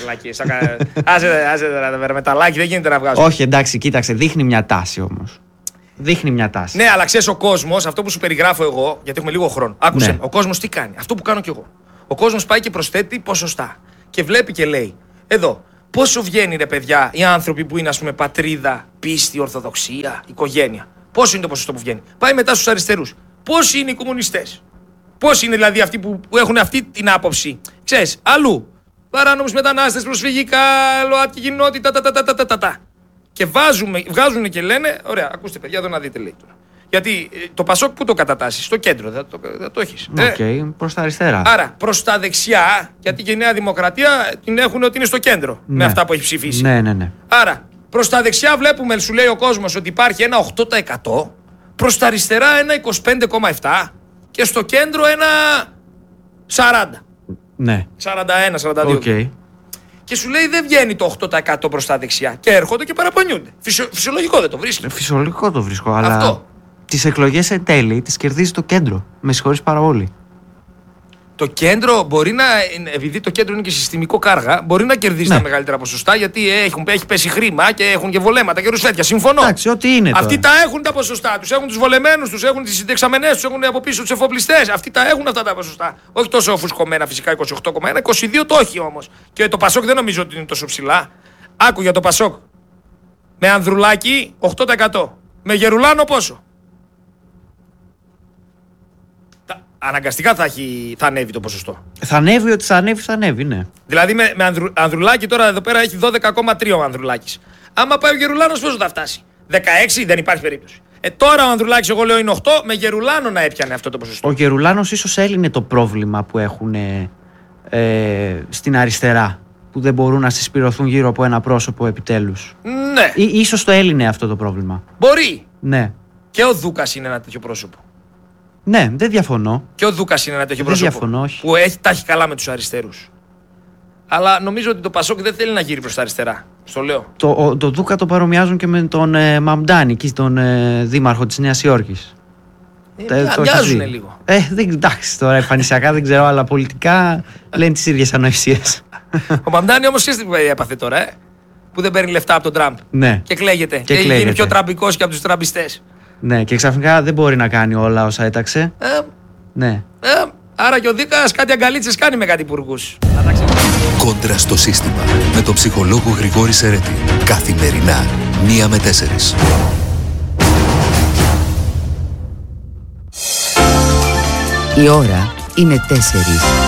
Άσε με τα like δεν γίνεται να βγάζω. Όχι, εντάξει, κοίταξε, δείχνει μια τάση όμως. Δείχνει μια τάση. Ναι, αλλά ξέρεις ο κόσμος, αυτό που σου περιγράφω εγώ, γιατί έχουμε λίγο χρόνο. Άκουσε, Ναι. ο κόσμος τι κάνει, αυτό που κάνω κι εγώ. Ο κόσμος πάει και προσθέτει ποσοστά. Και βλέπει και λέει, εδώ, πόσο βγαίνει ρε παιδιά οι άνθρωποι που είναι ας πούμε πατρίδα, πίστη, ορθοδοξία, οικογένεια. Πόσο είναι το ποσοστό που βγαίνει. Πάει μετά στους αριστερούς. Πόσοι είναι οι κομμουνιστές. Πόσοι είναι δηλαδή αυτοί που έχουν αυτή την άποψη. Ξέρεις, αλλού. Παράνομους μετανάστες, προσφυγικά, ΛΟΑΤΚΙ κοινότητα, τα. Και βγάζουν και λένε, ωραία, ακούστε παιδιά, εδώ να δείτε λέει τώρα. Γιατί το Πασόκ που το κατατάσσει, στο κέντρο, δεν το έχεις. Οκ, προς τα αριστερά. Άρα προς τα δεξιά, γιατί και η Νέα Δημοκρατία την έχουν ότι είναι στο κέντρο με αυτά που έχει ψηφίσει. Ναι. Άρα προς τα δεξιά βλέπουμε, σου λέει ο κόσμος, ότι υπάρχει ένα 8%, προς τα αριστερά ένα 25,7% και στο κέντρο ένα 40%. Ναι. 41-42%. Οκ. Και σου λέει δεν βγαίνει το 8% προς τα δεξιά. Και έρχονται και παραπονιούνται. Φυσιολογικό δεν το βρίσκει. Φυσιολογικό το βρίσκω, αλλά Αυτό. τις εκλογές εν τέλει τις κερδίζει το κέντρο. Με συγχωρείς πάρα πολύ. Το κέντρο μπορεί να. Επειδή το κέντρο είναι και συστημικό κάργα, μπορεί να κερδίσει Ναι. τα μεγαλύτερα ποσοστά γιατί έχει πέσει χρήμα και έχουν και βολέματα και ρουσφέτια. Συμφωνώ. Εντάξει, ό,τι είναι τώρα. Αυτοί τα έχουν τα ποσοστά του. Έχουν του βολεμένους του, έχουν τις συντεξαμενές του, έχουν από πίσω του εφοπλιστές. Αυτοί τα έχουν αυτά τα ποσοστά. Όχι τόσο φουσκωμένα φυσικά 28,1, 22 το έχει όμως. Και το Πασόκ δεν νομίζω ότι είναι τόσο ψηλά. Άκου για το Πασόκ. Με Ανδρουλάκη 8%. Με Γερουλάνο πόσο? Αναγκαστικά θα ανέβει το ποσοστό. Θα ανέβει ότι θα ανέβει, ναι. Δηλαδή με Ανδρουλάκη τώρα εδώ πέρα έχει 12,3 ο Ανδρουλάκης. Άμα πάει ο Γερουλάνος πόσο θα φτάσει? 16 δεν υπάρχει περίπτωση. Τώρα ο Ανδρουλάκης εγώ λέω είναι 8, με Γερουλάνο να έπιανε αυτό το ποσοστό. Ο Γερουλάνος ίσως έλυνε το πρόβλημα που έχουν στην αριστερά. Που δεν μπορούν να συσπηρωθούν γύρω από ένα πρόσωπο επιτέλους. Ναι. Ίσως το έλυνε αυτό το πρόβλημα. Μπορεί. Ναι. Και ο Δούκας είναι ένα τέτοιο πρόσωπο. Ναι, δεν διαφωνώ. Και ο Δούκας είναι ένα τέτοιο Δεν πρόσωπο. διαφωνώ, όχι. Που τα έχει καλά με τους αριστερούς. Αλλά νομίζω ότι το Πασόκ δεν θέλει να γύρει προς τα αριστερά. Στο λέω. Το Δούκα το παρομοιάζουν και με τον Μαμντάνη, εκεί τον δήμαρχο της Νέας Υόρκης. Μοιάζουν λίγο. Εντάξει, τώρα εμφανισιακά δεν ξέρω, αλλά πολιτικά λένε τις ίδιες ανοησίες. Ο Μαμντάνη όμως ξέρεις τι έπαθε τώρα, που δεν παίρνει λεφτά από τον Τραμπ. Ναι. Και κλαίγεται. Και έχει γίνει κλαίγεται. πιο τραμπικός και από τους τραμπιστές. Ναι, και ξαφνικά δεν μπορεί να κάνει όλα όσα έταξε. Ναι. Άρα και ο Δίκας κάτι αγκαλίτσες κάνει με κάτι υπουργούς. Κόντρα στο σύστημα με τον ψυχολόγο Γρηγόρη Σερέτη. Καθημερινά 1 με 4. Η ώρα είναι 4.